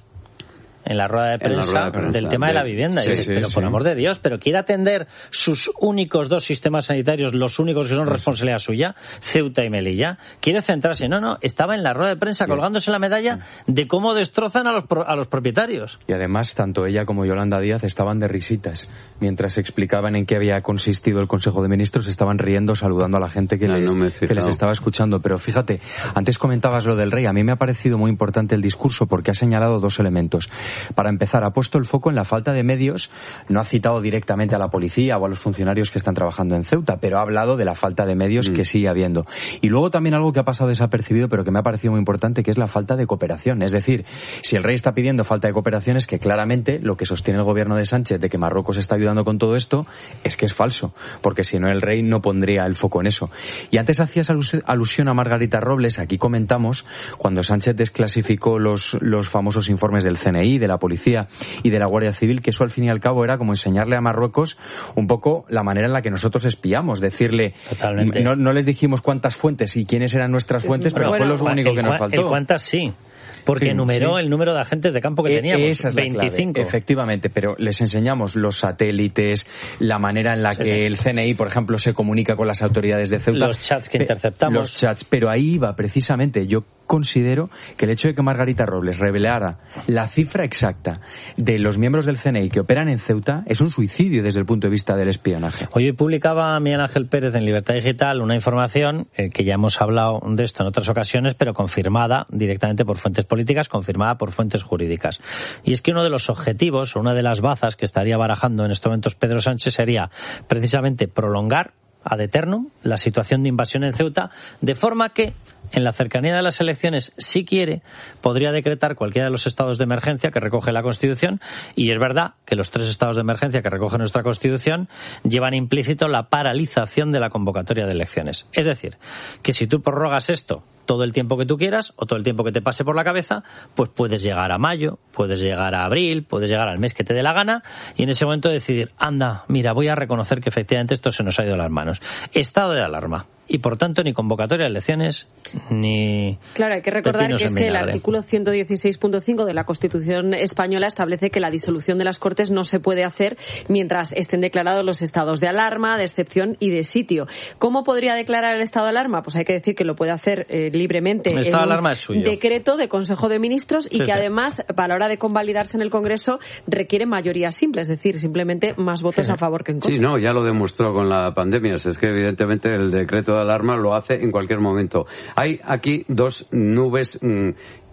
En la rueda de prensa, rueda de prensa del tema de, de la vivienda. Sí, y dice, sí, pero sí. por amor de Dios, pero quiere atender sus únicos dos sistemas sanitarios, los únicos que son responsabilidad suya, Ceuta y Melilla. Quiere centrarse. No, no, estaba en la rueda de prensa colgándose la medalla de cómo destrozan a los, a los propietarios. Y además, tanto ella como Yolanda Díaz estaban de risitas. Mientras explicaban en qué había consistido el Consejo de Ministros, estaban riendo, saludando a la gente que, no, les, no que les estaba escuchando. Pero fíjate, antes comentabas lo del rey. A mí me ha parecido muy importante el discurso porque ha señalado dos elementos. Para empezar, ha puesto el foco en la falta de medios, no ha citado directamente a la policía o a los funcionarios que están trabajando en Ceuta, pero ha hablado de la falta de medios mm. que sigue habiendo. Y luego también algo que ha pasado desapercibido, pero que me ha parecido muy importante, que es la falta de cooperación. Es decir, si el rey está pidiendo falta de cooperación, es que claramente lo que sostiene el gobierno de Sánchez de que Marruecos está ayudando con todo esto, es que es falso, porque si no el rey no pondría el foco en eso. Y antes hacías alus- alusión a Margarita Robles, aquí comentamos, cuando Sánchez desclasificó los, los famosos informes del C N I, de la policía y de la Guardia Civil, que eso al fin y al cabo era como enseñarle a Marruecos un poco la manera en la que nosotros espiamos, decirle, no, no les dijimos cuántas fuentes y quiénes eran nuestras fuentes, pero bueno, fue lo único el, que nos faltó. El cuántas sí. Porque sí, enumeró sí. el número de agentes de campo que teníamos, Esa es veinticinco. La clave, efectivamente, pero les enseñamos los satélites, la manera en la sí, que sí. el C N I, por ejemplo, se comunica con las autoridades de Ceuta. Los chats que interceptamos. Los chats, pero ahí iba precisamente. Yo considero que el hecho de que Margarita Robles revelara la cifra exacta de los miembros del C N I que operan en Ceuta es un suicidio desde el punto de vista del espionaje. Hoy publicaba Miguel Ángel Pérez en Libertad Digital una información eh, que ya hemos hablado de esto en otras ocasiones, pero confirmada directamente por fuentes políticas, confirmada por fuentes jurídicas. Y es que uno de los objetivos, o una de las bazas que estaría barajando en estos momentos Pedro Sánchez sería precisamente prolongar ad eternum la situación de invasión en Ceuta, de forma que en la cercanía de las elecciones, si quiere, podría decretar cualquiera de los estados de emergencia que recoge la Constitución, y es verdad que los tres estados de emergencia que recoge nuestra Constitución llevan implícito la paralización de la convocatoria de elecciones. Es decir, que si tú prorrogas esto todo el tiempo que tú quieras o todo el tiempo que te pase por la cabeza, pues puedes llegar a mayo, puedes llegar a abril, puedes llegar al mes que te dé la gana y en ese momento decidir, anda, mira, voy a reconocer que efectivamente esto se nos ha ido de las manos. Estado de alarma. Y por tanto ni convocatoria de elecciones ni... Claro, hay que recordar que es que el artículo ciento dieciséis punto cinco de la Constitución española establece que la disolución de las Cortes no se puede hacer mientras estén declarados los estados de alarma, de excepción y de sitio. ¿Cómo podría declarar el estado de alarma? Pues hay que decir que lo puede hacer eh, libremente el estado en de alarma un es suyo. decreto de Consejo de Ministros y sí, que sí. además, a la hora de convalidarse en el Congreso, requiere mayoría simple, es decir, simplemente más votos sí. a favor que en contra. Sí, no, ya lo demostró con la pandemia. Es que evidentemente el decreto de alarma lo hace en cualquier momento. Hay aquí dos nubes mmm,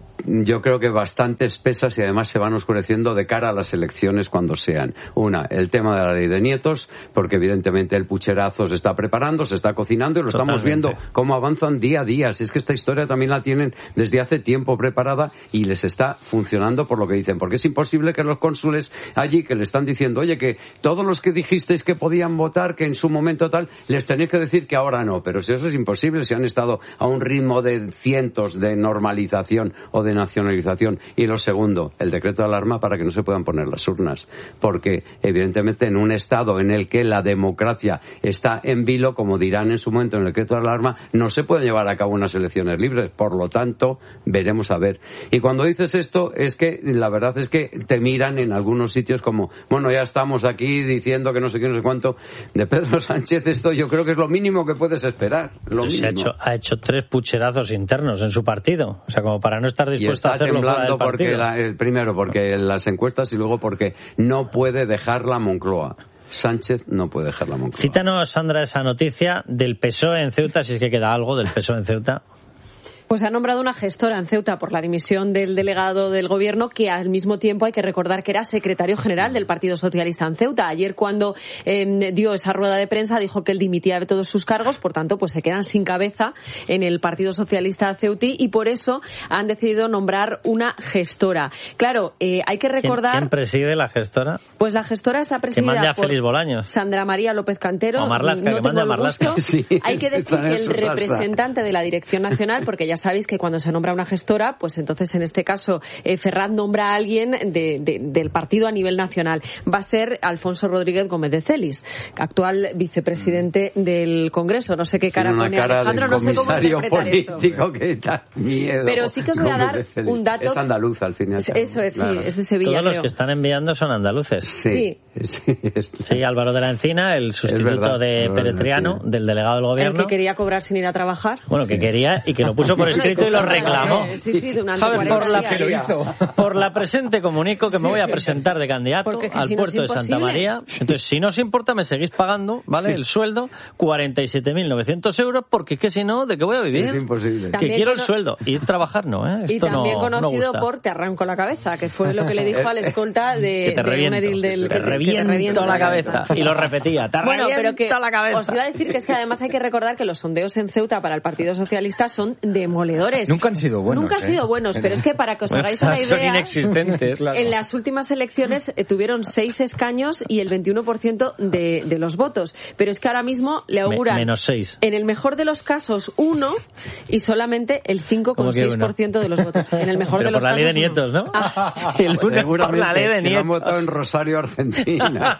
yo creo que bastante espesas y además se van oscureciendo de cara a las elecciones cuando sean. Una, el tema de la ley de nietos, porque evidentemente el pucherazo se está preparando, se está cocinando y lo Totalmente. Estamos viendo cómo avanzan día a día. Si es que esta historia también la tienen desde hace tiempo preparada y les está funcionando por lo que dicen. Porque es imposible que los cónsules allí que le están diciendo, oye, que todos los que dijisteis que podían votar, que en su momento tal, les tenéis que decir que ahora no. Pero si eso es imposible, si han estado a un ritmo de cientos de normalización o de nacionalización. Y lo segundo, el decreto de alarma para que no se puedan poner las urnas, porque evidentemente en un estado en el que la democracia está en vilo, como dirán en su momento en el decreto de alarma, no se pueden llevar a cabo unas elecciones libres, por lo tanto veremos a ver. Y cuando dices esto es que la verdad es que te miran en algunos sitios como, bueno, ya estamos aquí diciendo que no sé qué, no sé cuánto. De Pedro Sánchez esto yo creo que es lo mínimo que puedes esperar, lo se mínimo. Ha hecho, ha hecho tres pucherazos internos en su partido, o sea, como para no estar dispuesto a hacerlo fuera del porque partido. La, eh, primero porque las encuestas y luego porque no puede dejar la Moncloa. Sánchez no puede dejar la Moncloa. Cítanos, Sandra, esa noticia del P S O E en Ceuta, si es que queda algo del P S O E en Ceuta. Pues ha nombrado una gestora en Ceuta por la dimisión del delegado del Gobierno, que al mismo tiempo hay que recordar que era secretario general del Partido Socialista en Ceuta. Ayer, cuando eh, dio esa rueda de prensa, dijo que él dimitía de todos sus cargos, por tanto, pues se quedan sin cabeza en el Partido Socialista ceutí y por eso han decidido nombrar una gestora. Claro, eh, hay que recordar... ¿Quién, ¿Quién preside la gestora? Pues la gestora está presidida que mande a por Félix Bolaños. Sandra María López Cantero. O Marlaska, no que mande a Marlaska. Sí, hay que decir que el representante de la Dirección Nacional, porque ya sabéis que cuando se nombra una gestora, pues entonces en este caso eh, Ferraz nombra a alguien de, de, del partido a nivel nacional. Va a ser Alfonso Rodríguez Gómez de Celis, actual vicepresidente mm. del Congreso. No sé qué cara pone Alejandro, no sé cómo interpretar político eso. Que da miedo. Pero sí que os voy a dar un dato. Es andaluz al final. Eso es, claro. Sí, es de Sevilla. Todos los creo. que están enviando son andaluces. Sí. Sí, sí, sí Álvaro de la Encina, el sustituto verdad, de Peretriano, de del delegado del Gobierno. El que quería cobrar sin ir a trabajar. Bueno, que quería y que lo puso por escrito y lo reclamó. Sí, sí, durante Javier, por la, que lo hizo. Por la presente comunico que me voy a presentar de candidato al si puerto no de Santa María. Entonces, si no os importa, me seguís pagando, ¿vale? Sí. El sueldo, cuarenta y siete mil novecientos euros, porque es que si no, ¿de qué voy a vivir? Es imposible. Que también quiero el sueldo. Y trabajar no, ¿eh? Esto y también no, conocido no por te arranco la cabeza, que fue lo que le dijo al escolta de, que te de reviento, un edil del... Que te, que te reviento, reviento la cabeza. Y lo repetía, te bueno, pero que la cabeza. Os iba a decir que es que además hay que recordar que los sondeos en Ceuta para el Partido Socialista son demoledores. Nunca han sido buenos. Nunca han sido ¿eh? buenos, pero es que para que os hagáis una idea... Son inexistentes. Claro. En las últimas elecciones eh, tuvieron seis escaños y el veintiuno por ciento de, de los votos. Pero es que ahora mismo le auguran... Me, menos seis. En el mejor de los casos, uno y solamente el cinco coma seis por ciento de los votos. En el mejor pero de los por la casos, ley de nietos, ¿no? Ah. El por la ley de nietos. Han votado en Rosario, Argentina.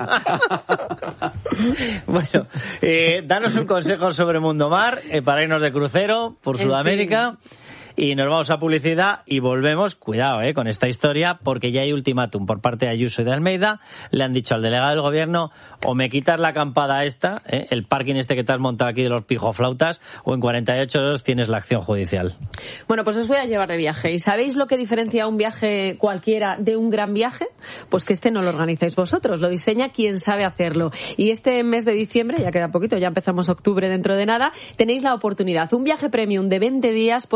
Bueno, eh, danos un consejo sobre Mundo Mar eh, para irnos de crucero por en Sudamérica. Fin. Y nos vamos a publicidad y volvemos, cuidado eh, con esta historia, porque ya hay ultimátum por parte de Ayuso y de Almeida. Le han dicho al delegado del Gobierno, o me quitas la acampada esta, eh, el parking este que te has montado aquí de los pijoflautas, o en cuarenta y ocho horas tienes la acción judicial. Bueno, pues os voy a llevar de viaje. ¿Y sabéis lo que diferencia un viaje cualquiera de un gran viaje? Pues que este no lo organizáis vosotros, lo diseña quien sabe hacerlo. Y este mes de diciembre, ya queda poquito, ya empezamos octubre dentro de nada, tenéis la oportunidad. Un viaje premium de veinte días por Sudamérica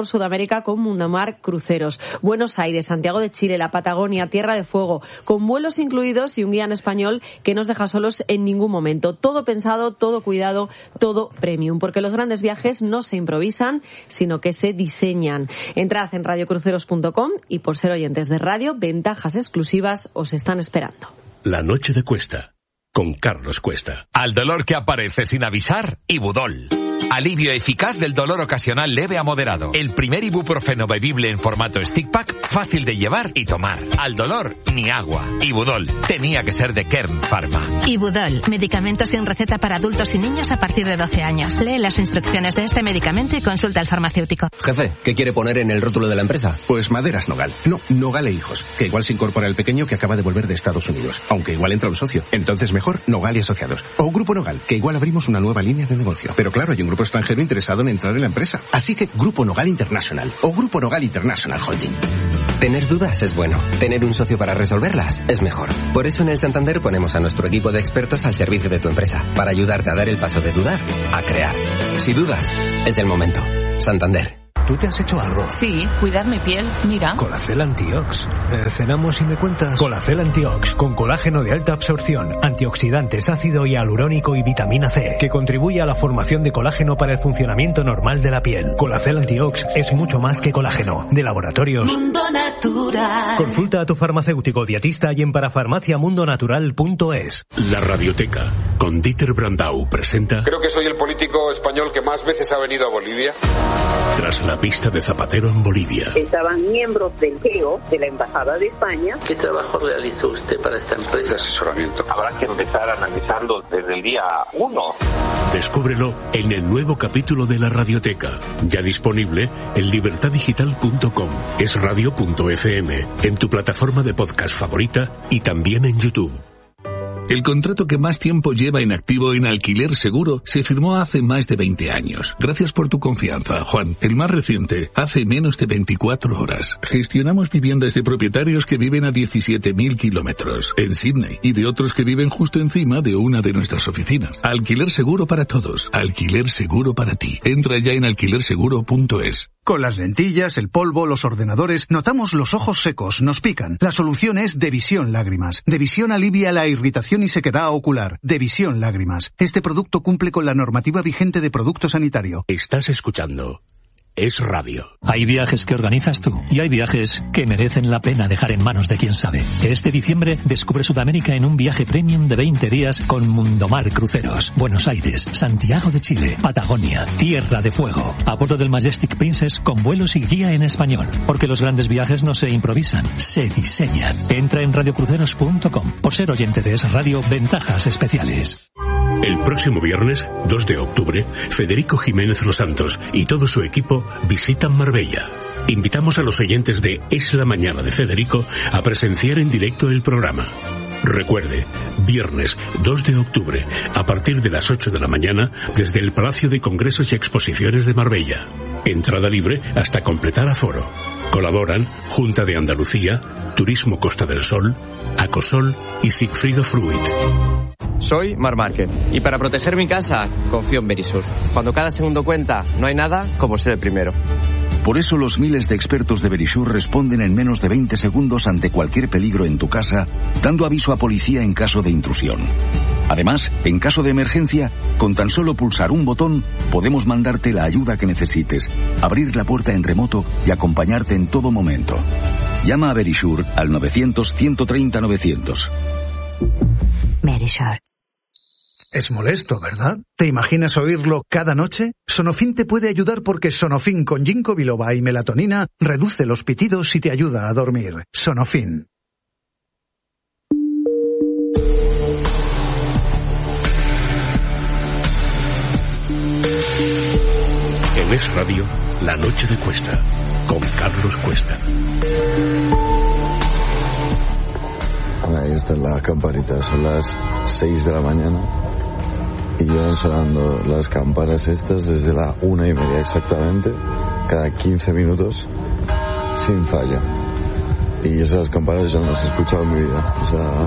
América con Mundomar Cruceros. Buenos Aires, Santiago de Chile, la Patagonia, Tierra de Fuego, con vuelos incluidos y un guía en español que no os deja solos en ningún momento. Todo pensado, todo cuidado, todo premium, porque los grandes viajes no se improvisan, sino que se diseñan. Entrad en radio cruceros punto com y por ser oyentes de radio, ventajas exclusivas os están esperando. La noche de Cuesta, con Carlos Cuesta. Al dolor que aparece sin avisar, Ibudol. Alivio eficaz del dolor ocasional leve a moderado. El primer ibuprofeno bebible en formato stick pack, fácil de llevar y tomar. Al dolor, ni agua. Ibudol. Tenía que ser de Kern Pharma. Ibudol. Medicamento sin receta para adultos y niños a partir de doce años. Lee las instrucciones de este medicamento y consulta al farmacéutico. Jefe, ¿qué quiere poner en el rótulo de la empresa? Pues Maderas Nogal. No, Nogal e Hijos. Que igual se incorpora el pequeño que acaba de volver de Estados Unidos. Aunque igual entra un socio. Entonces mejor Nogal y Asociados. O Grupo Nogal, que igual abrimos una nueva línea de negocio. Pero claro, hay un grupo extranjero interesado en entrar en la empresa. Así que Grupo Nogal International o Grupo Nogal International Holding. Tener dudas es bueno. Tener un socio para resolverlas es mejor. Por eso en el Santander ponemos a nuestro equipo de expertos al servicio de tu empresa, para ayudarte a dar el paso de dudar a crear. Si dudas, es el momento. Santander. ¿Tú te has hecho algo? Sí, cuidar mi piel, mira. Colacel Antiox. Eh, ¿Cenamos y me cuentas? Colacel Antiox, con colágeno de alta absorción, antioxidantes, ácido hialurónico y vitamina C, que contribuye a la formación de colágeno para el funcionamiento normal de la piel. Colacel Antiox es mucho más que colágeno. De laboratorios Mundo Natural. Consulta a tu farmacéutico dietista y en parafarmacia mundo natural punto es. La Radioteca, con Dieter Brandau, presenta... Creo que soy el político español que más veces ha venido a Bolivia. Tras la pista de Zapatero en Bolivia. Estaban miembros del G E O, de la Embajada de España. ¿Qué trabajo realizó usted para esta empresa? De asesoramiento. Habrá que empezar analizando desde el día uno. Descúbrelo en el nuevo capítulo de La Radioteca, ya disponible en libertad digital punto com, es radio punto efe eme, en tu plataforma de podcast favorita y también en YouTube. El contrato que más tiempo lleva en activo en Alquiler Seguro se firmó hace más de veinte años. Gracias por tu confianza, Juan. El más reciente, hace menos de veinticuatro horas. Gestionamos viviendas de propietarios que viven a diecisiete mil kilómetros en Sydney y de otros que viven justo encima de una de nuestras oficinas. Alquiler Seguro para todos. Alquiler Seguro para ti. Entra ya en alquiler seguro punto es. Con las lentillas, el polvo, los ordenadores, notamos los ojos secos, nos pican. La solución es Devisión Lágrimas. Devisión alivia la irritación y sequedad ocular. Devisión Lágrimas. Este producto cumple con la normativa vigente de producto sanitario. Estás escuchando Es Radio. Hay viajes que organizas tú y hay viajes que merecen la pena dejar en manos de quien sabe. Este diciembre descubre Sudamérica en un viaje premium de veinte días con Mundomar Cruceros. Buenos Aires, Santiago de Chile, Patagonia, Tierra de Fuego. A bordo del Majestic Princess con vuelos y guía en español. Porque los grandes viajes no se improvisan, se diseñan. Entra en radio cruceros punto com. Por ser oyente de Es Radio, ventajas especiales. El próximo viernes, dos de octubre, Federico Jiménez Los Santos y todo su equipo visitan Marbella. Invitamos a los oyentes de Es la Mañana de Federico a presenciar en directo el programa. Recuerde, viernes dos de octubre, a partir de las ocho de la mañana, desde el Palacio de Congresos y Exposiciones de Marbella. Entrada libre hasta completar aforo. Colaboran Junta de Andalucía, Turismo Costa del Sol, Acosol y Sigfrido Fruit. Soy Mar Márquez y para proteger mi casa confío en Verisur. Cuando cada segundo cuenta, no hay nada como ser el primero. Por eso los miles de expertos de Verisur responden en menos de veinte segundos ante cualquier peligro en tu casa, dando aviso a policía en caso de intrusión. Además, en caso de emergencia, con tan solo pulsar un botón, podemos mandarte la ayuda que necesites, abrir la puerta en remoto y acompañarte en todo momento. Llama a Verisur al novecientos, ciento treinta, novecientos. Verisur. Es molesto, ¿verdad? ¿Te imaginas oírlo cada noche? Sonofin te puede ayudar porque Sonofin con ginkgo biloba y melatonina reduce los pitidos y te ayuda a dormir. Sonofin. En Es Radio, La Noche de Cuesta, con Carlos Cuesta. Ahí está la campanita, son las seis de la mañana y llevan sonando las campanas estas desde la una y media exactamente, cada quince minutos, sin falla. Y esas campanas yo no las he escuchado en mi vida, o sea,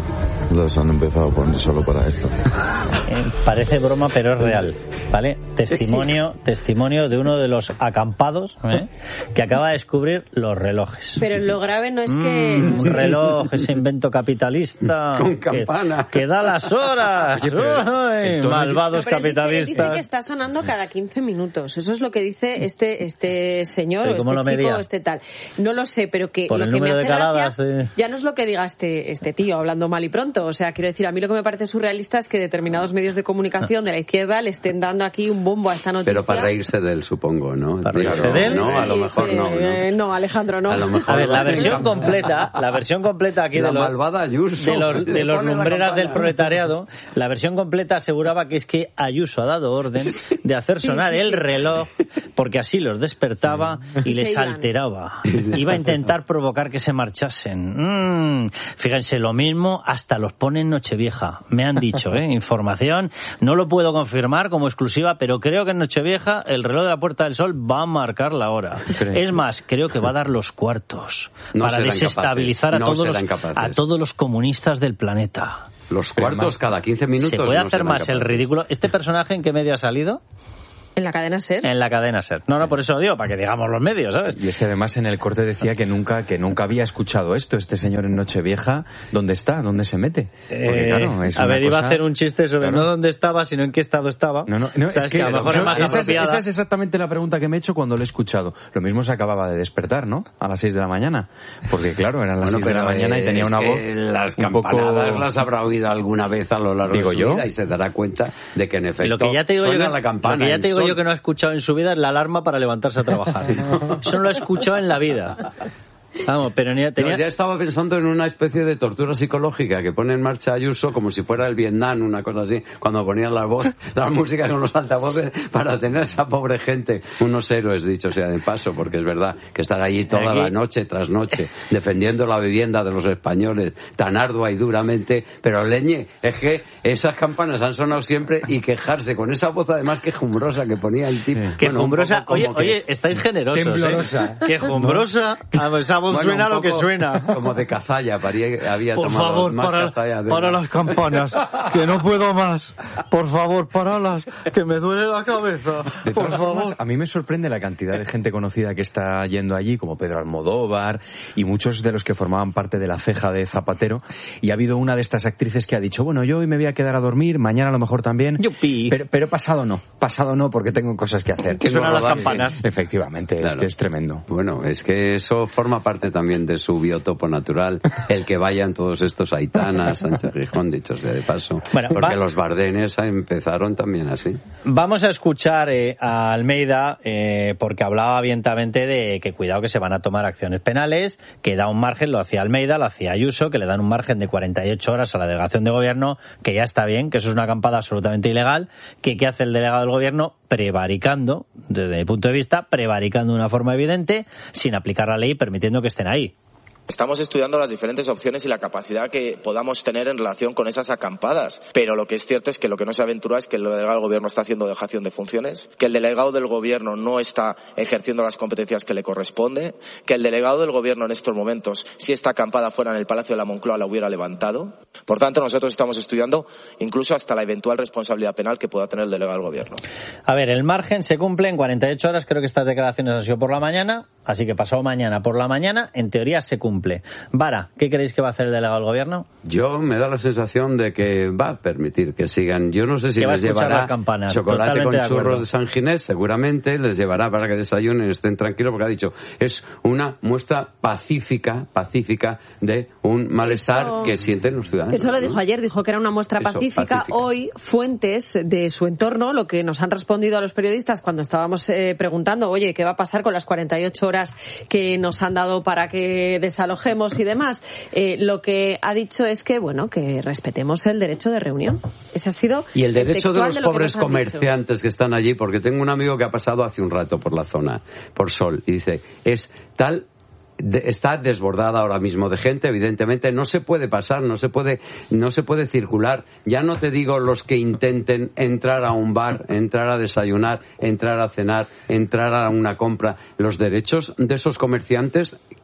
los han empezado a poner solo para esto. Eh, parece broma, pero es real, ¿vale? Testimonio, sí. testimonio de uno de los acampados, ¿eh? que acaba de descubrir los relojes. Pero lo grave no es que... Mm, un reloj, ese invento capitalista. Con campana. Que, que da las horas. Oye, Uy, malvados no, capitalistas. Dice, dice que está sonando cada quince minutos. Eso es lo que dice este este señor, este chico, medía? este tal. No lo sé, pero que Por lo el que me número hace de caladas, gracia, sí. ya no es lo que diga este, este tío, hablando mal y pronto. O sea, quiero decir, a mí lo que me parece surrealista es que determinados medios de comunicación de la izquierda le estén dando aquí un bombo a esta noticia. Pero para reírse de él, supongo, ¿no? ¿Para reírse de él? No, sí, a lo mejor sí, no, no. Eh, no, Alejandro, no. A, lo mejor a ver, la versión no. completa, la versión completa aquí la de los, malvada Ayuso, de los, de los lumbreras del proletariado, la versión completa aseguraba que es que Ayuso ha dado orden de hacer sonar sí, sí, el sí. reloj porque así los despertaba y les alteraba. Iba a intentar provocar que se marchasen. Mm, fíjense, lo mismo hasta los pone en Nochevieja. Me han dicho, ¿eh? Información. No lo puedo confirmar como exclusiva, pero creo que en Nochevieja el reloj de la Puerta del Sol va a marcar la hora. Es más, creo que va a dar los cuartos no para desestabilizar a, no todos los, a todos los comunistas del planeta. Los cuartos más, cada quince minutos. ¿Se puede no hacer más capaces. el ridículo? ¿Este personaje en qué medio ha salido? En la cadena SER. En la cadena SER. No, no, por eso lo digo, para que digamos los medios, ¿sabes? Y es que además en el corte decía que nunca que nunca había escuchado esto, este señor en Nochevieja. ¿Dónde está? ¿Dónde se mete? Porque, eh, claro, es a ver, cosa... iba a hacer un chiste sobre claro. no dónde estaba, sino en qué estado estaba. No, no, no o sea, es, es que, que a lo mejor yo, es más esa, apropiada. Esa es exactamente la pregunta que me he hecho cuando lo he escuchado. Lo mismo se acababa de despertar, ¿no? A las seis de la mañana. Porque, claro, eran las bueno, seis de la mañana y tenía una voz las un campanadas poco... las habrá oído alguna vez a lo largo digo de su yo. vida y se dará cuenta de que en efecto lo que ya te digo suena yo que, la campana. Lo que ya te digo sol. yo que no ha escuchado en su vida es la alarma para levantarse a trabajar. Eso no lo he escuchado en la vida. Vamos, pero ni tenía... no, ya estaba pensando en una especie de tortura psicológica que pone en marcha Ayuso como si fuera el Vietnam, una cosa así, cuando ponían la voz, la música con los altavoces para tener a esa pobre gente, unos héroes, dicho sea de paso, porque es verdad que estar allí toda Aquí... la noche tras noche defendiendo la vivienda de los españoles tan ardua y duramente, pero leñe, es que esas campanas han sonado siempre y quejarse con esa voz además quejumbrosa que ponía el tipo. Sí. Quejumbrosa, bueno, oye, que... oye, estáis generosos. Temblorosa. ¿Eh? Quejumbrosa. ¿No? A esa voz bueno, suena lo que suena. Como de cazalla, paría, había por tomado favor, más para, cazalla de... para las campanas, que no puedo más. Por favor, paralas, que me duele la cabeza. De por favor. Formas, a mí me sorprende la cantidad de gente conocida que está yendo allí, como Pedro Almodóvar y muchos de los que formaban parte de la ceja de Zapatero. Y ha habido una de estas actrices que ha dicho, bueno, yo hoy me voy a quedar a dormir, mañana a lo mejor también. Yupi. Pero, pero pasado no, pasado no, porque tengo cosas que hacer. Que suenan las campanas. Efectivamente, claro. Es que es tremendo. Bueno, es que eso forma parte también de su biotopo natural, el que vayan todos estos Aitanas, Sánchez Gijón, dichos de paso, bueno, porque va... los Bardenes empezaron también así. Vamos a escuchar eh, a Almeida, eh, porque hablaba abiertamente de que cuidado que se van a tomar acciones penales, que da un margen, lo hacía Almeida, lo hacía Ayuso, que le dan un margen de cuarenta y ocho horas a la delegación de gobierno, que ya está bien, que eso es una acampada absolutamente ilegal, que ¿qué hace el delegado del gobierno? Prevaricando, desde mi punto de vista, prevaricando de una forma evidente, sin aplicar la ley, permitiendo que estén ahí. Estamos estudiando las diferentes opciones y la capacidad que podamos tener en relación con esas acampadas. Pero lo que es cierto es que lo que no se aventura es que el delegado del gobierno está haciendo dejación de funciones, que el delegado del gobierno no está ejerciendo las competencias que le corresponde, que el delegado del gobierno en estos momentos, si esta acampada fuera en el Palacio de la Moncloa, la hubiera levantado. Por tanto, nosotros estamos estudiando incluso hasta la eventual responsabilidad penal que pueda tener el delegado del gobierno. A ver, el margen se cumple en cuarenta y ocho horas. Creo que estas declaraciones han sido por la mañana, así que pasado mañana por la mañana, en teoría se cumple. Vara, ¿qué creéis que va a hacer el delegado del gobierno? Yo me da la sensación de que va a permitir que sigan. Yo no sé si les llevará chocolate con churros de San Ginés, seguramente les llevará para que desayunen, estén tranquilos, porque ha dicho, es una muestra pacífica, pacífica de un malestar eso, que sienten los ciudadanos. Eso lo dijo ¿no? ayer, dijo que era una muestra eso, pacífica. pacífica. Hoy, fuentes de su entorno, lo que nos han respondido a los periodistas cuando estábamos eh, preguntando, oye, ¿qué va a pasar con las cuarenta y ocho horas que nos han dado para que desalojemos y demás? Eh, lo que ha dicho es que, bueno, que respetemos el derecho de reunión. Ese ha sido y el derecho el de los de pobres que comerciantes dicho. que están allí, porque tengo un amigo que ha pasado hace un rato por la zona, por Sol, y dice, es tal... De, está desbordada ahora mismo de gente, evidentemente no se puede pasar, no se puede no se puede circular. Ya no te digo los que intenten entrar a un bar, entrar a desayunar, entrar a cenar, entrar a una compra. Los derechos de esos comerciantes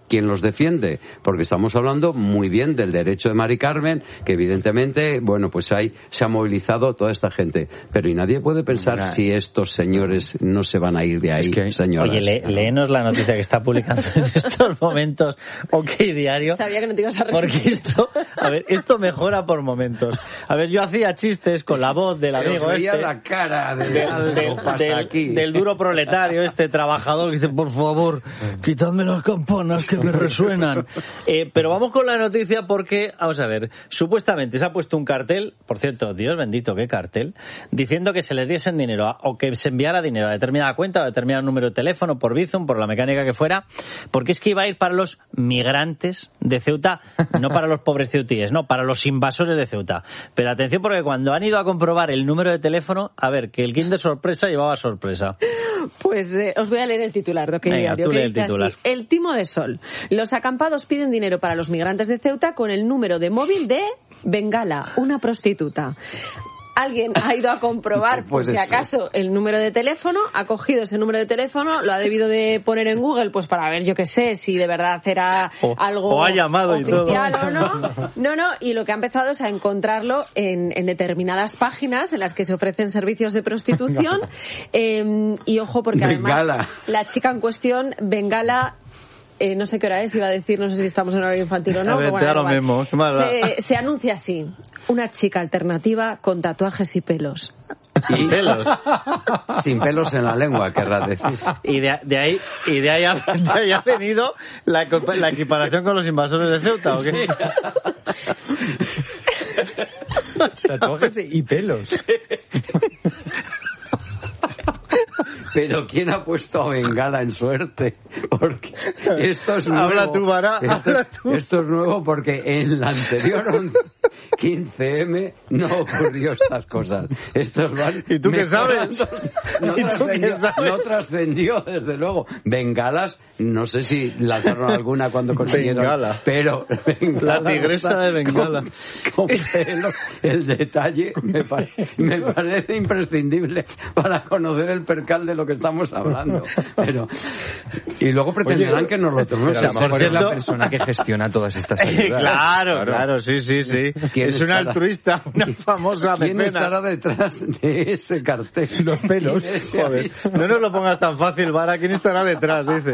¿quién los defiende? Porque estamos hablando muy bien del derecho de Mari Carmen, que evidentemente, bueno, pues ahí se ha movilizado toda esta gente. Pero y nadie puede pensar Mira, si estos señores no se van a ir de ahí, es que, señoras. Oye, le, léenos la noticia que está publicando en estos momentos OK Diario. Sabía que no te ibas a resistir. Porque esto, a ver, esto mejora por momentos. A ver, yo hacía chistes con la voz del se amigo este. este. la cara de, del, del, del, aquí. del duro proletario, este trabajador que dice, por favor, quitadme las campanas que me resuenan. Eh, pero vamos con la noticia porque, vamos a ver, supuestamente se ha puesto un cartel, por cierto, Dios bendito, qué cartel, diciendo que se les diesen dinero a, o que se enviara dinero a determinada cuenta, a determinado número de teléfono, por Bizum, por la mecánica que fuera, porque es que iba a ir para los migrantes de Ceuta, no para los pobres ceutíes, no, para los invasores de Ceuta. Pero atención, porque cuando han ido a comprobar el número de teléfono, a ver, que el Kinder sorpresa llevaba sorpresa. Pues eh, os voy a leer el titular, lo que Venga, diario, tú que lee el dice titular. Así, el timo de sol. Los acampados piden dinero para los migrantes de Ceuta con el número de móvil de Bengala, una prostituta. Alguien ha ido a comprobar, no por si acaso, ser. el número de teléfono, ha cogido ese número de teléfono, lo ha debido de poner en Google, pues para ver, yo qué sé, si de verdad era o, algo o ha llamado oficial y todo. o no. No, no, y lo que ha empezado es a encontrarlo en, en determinadas páginas en las que se ofrecen servicios de prostitución. eh, y ojo, porque Bengala. además la chica en cuestión, Bengala, Eh, no sé qué hora es, iba a decir, no sé si estamos en horario infantil o no. A ver, bueno, lo mismo. Se, se anuncia así, una chica alternativa con tatuajes y pelos. ¿Y pelos? Sin pelos en la lengua, querrás decir. Y de, de ahí y de ahí ha, de ahí ha venido la, la equiparación con los invasores de Ceuta, ¿o qué? Sí. Tatuajes y pelos. Pero ¿quién ha puesto a Bengala en suerte? Porque esto es nuevo. Habla tú, Vara, esto, habla tú. Esto es nuevo porque en la anterior quince eme no ocurrió estas cosas. Estos van ¿Y tú qué sabes? No, ¿Y tú trascendió, qué sabes? no trascendió, desde luego. Bengalas, no sé si lanzaron alguna cuando consiguieron. Bengala. Pero Bengala, la tigresa de Bengala. Con, con pelo, el detalle me, pare, me parece imprescindible para conocer el percal de lo que estamos hablando. Pero y luego pretenderán Oye, que nos lo tomemos. Pero a lo mejor es la persona que gestiona todas estas ayudas. Claro, claro, claro, sí, sí, sí. Es una altruista, una famosa ¿Quién mecenas. estará detrás de ese cartel? Los pelos. Joder, no nos lo pongas tan fácil, Vara. ¿Quién estará detrás? Dice.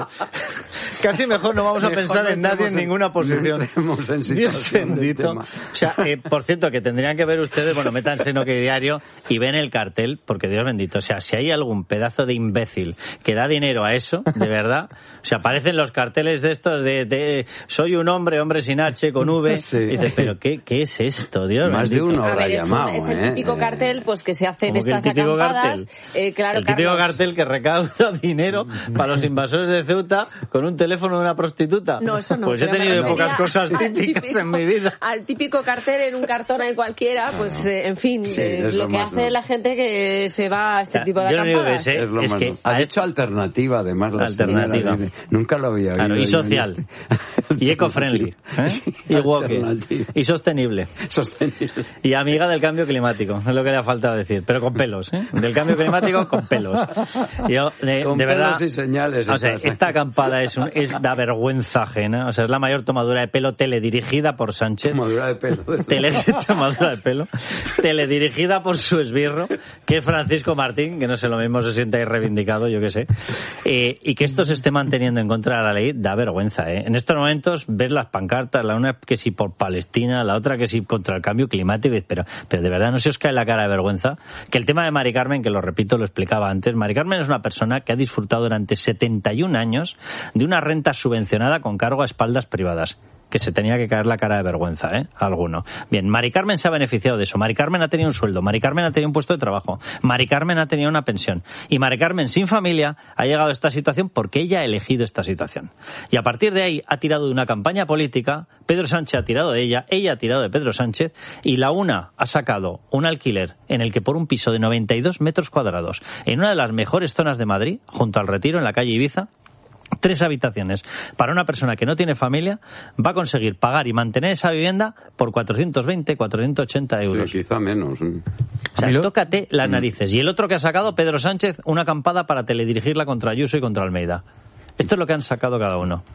Casi mejor no vamos a mejor pensar en nadie en, en ninguna posición. En Dios bendito. O sea, eh, por cierto, que tendrían que ver ustedes, bueno, métanse en OK Diario y ven el cartel, porque Dios bendito, o sea, si hay algún pedazo de imbécil que da dinero a eso, de verdad, o sea, aparecen los carteles de estos de, de soy un hombre, hombre sin H, con V, sí. Y dices, pero ¿qué, qué es esto, Dios Más bendito? de uno habrá a ver, llamado, es, un, es ¿eh? el típico cartel pues que se hace en estas típico acampadas. Cartel, eh, claro, el típico Carlos. cartel que recauda dinero para los invasores de Ceuta con un teléfono de una prostituta. No, eso no. Pues he tenido pocas cosas típicas típico, en mi vida. Al típico cartel en un cartón ahí cualquiera, pues eh, en fin, sí, eh, lo que hace no. la gente que se va a este ya, tipo de yo acampadas. Yo no es, es, es que ha hecho alternativa, además, la alternativa. Dice, nunca lo había oído. Claro, y social. Este. Y eco-friendly. ¿eh? Sí, y woke. Y sostenible. Sostenible. Y amiga del cambio climático, es lo que le ha faltado decir. Pero con pelos, ¿eh? Del cambio climático con pelos. Yo, de, con de pelos verdad, y señales. O sea, esta acampada es, un, es da vergüenza ajena. O sea, es la mayor tomadura de pelo teledirigida por Sánchez. Tomadura de pelo. Tele, tomadura de pelo. Teledirigida por su esbirro, que es Francisco Martín, que no sé, lo mismo se siente ahí reivindicado, yo qué sé. Eh, y que esto se esté manteniendo en contra de la ley da vergüenza, ¿eh? En estos momentos ves las pancartas, la una que sí por Palestina, la otra que sí contra el cambio climático, pero, pero de verdad no se os cae la cara de vergüenza. Que el tema de Mari Carmen, que lo repito, lo explicaba antes, Mari Carmen es una persona que ha disfrutado durante setenta y un años de una renta subvencionada con cargo a espaldas privadas. Que se tenía que caer la cara de vergüenza, ¿eh? Alguno. Bien, Mari Carmen se ha beneficiado de eso. Mari Carmen ha tenido un sueldo. Mari Carmen ha tenido un puesto de trabajo. Mari Carmen ha tenido una pensión. Y Mari Carmen, sin familia, ha llegado a esta situación porque ella ha elegido esta situación. Y a partir de ahí ha tirado de una campaña política. Pedro Sánchez ha tirado de ella. Ella ha tirado de Pedro Sánchez. Y la una ha sacado un alquiler en el que por un piso de noventa y dos metros cuadrados, en una de las mejores zonas de Madrid, junto al Retiro, en la calle Ibiza, tres habitaciones para una persona que no tiene familia, va a conseguir pagar y mantener esa vivienda por cuatrocientos veinte, cuatrocientos ochenta euros. Sí, quizá menos. O sea, tócate las narices. Y el otro que ha sacado, Pedro Sánchez, una acampada para teledirigirla contra Ayuso y contra Almeida. Esto es lo que han sacado cada uno.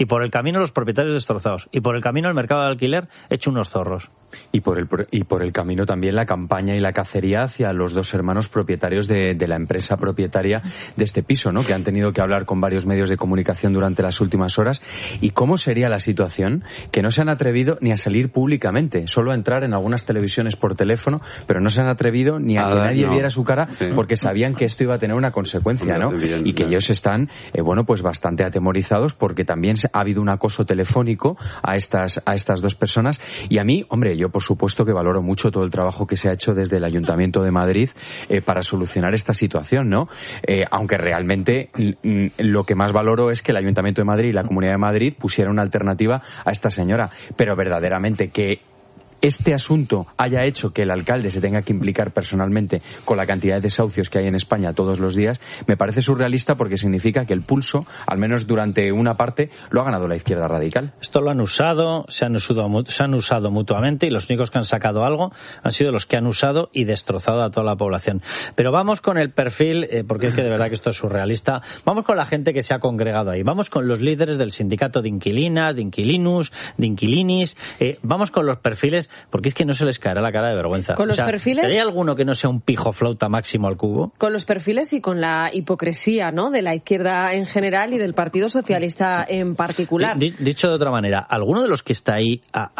Y por el camino los propietarios destrozados. Y por el camino el mercado de alquiler hecho unos zorros. Y por el y por el camino también la campaña y la cacería hacia los dos hermanos propietarios de, de la empresa propietaria de este piso, ¿no? Que han tenido que hablar con varios medios de comunicación durante las últimas horas. ¿Y cómo sería la situación? Que no se han atrevido ni a salir públicamente, solo a entrar en algunas televisiones por teléfono, pero no se han atrevido ni a, a que ver, nadie no. viera su cara, sí. porque sabían que esto iba a tener una consecuencia, ¿no? Bien, y que bien. ellos están, eh, bueno, pues bastante atemorizados porque también ha habido un acoso telefónico a estas a estas dos personas. Y a mí, hombre, yo por supuesto que valoro mucho todo el trabajo que se ha hecho desde el Ayuntamiento de Madrid eh, para solucionar esta situación, ¿no? Eh, aunque realmente mm, lo que más valoro es que el Ayuntamiento de Madrid y la Comunidad de Madrid pusieran una alternativa a esta señora, pero verdaderamente que este asunto haya hecho que el alcalde se tenga que implicar personalmente con la cantidad de desahucios que hay en España todos los días, me parece surrealista porque significa que el pulso, al menos durante una parte, lo ha ganado la izquierda radical. Esto lo han usado, se han usado, se han usado mutuamente y los únicos que han sacado algo han sido los que han usado y destrozado a toda la población. Pero vamos con el perfil, eh, porque es que de verdad que esto es surrealista, vamos con la gente que se ha congregado ahí, vamos con los líderes del sindicato de inquilinas, de inquilinus, de inquilinis, eh, vamos con los perfiles, porque es que no se les caerá la cara de vergüenza. Con los o sea, perfiles... ¿hay alguno que no sea un pijo flauta máximo al cubo? Con los perfiles y con la hipocresía, ¿no?, de la izquierda en general y del Partido Socialista en particular. D- dicho de otra manera, ¿alguno de los que está ahí ha,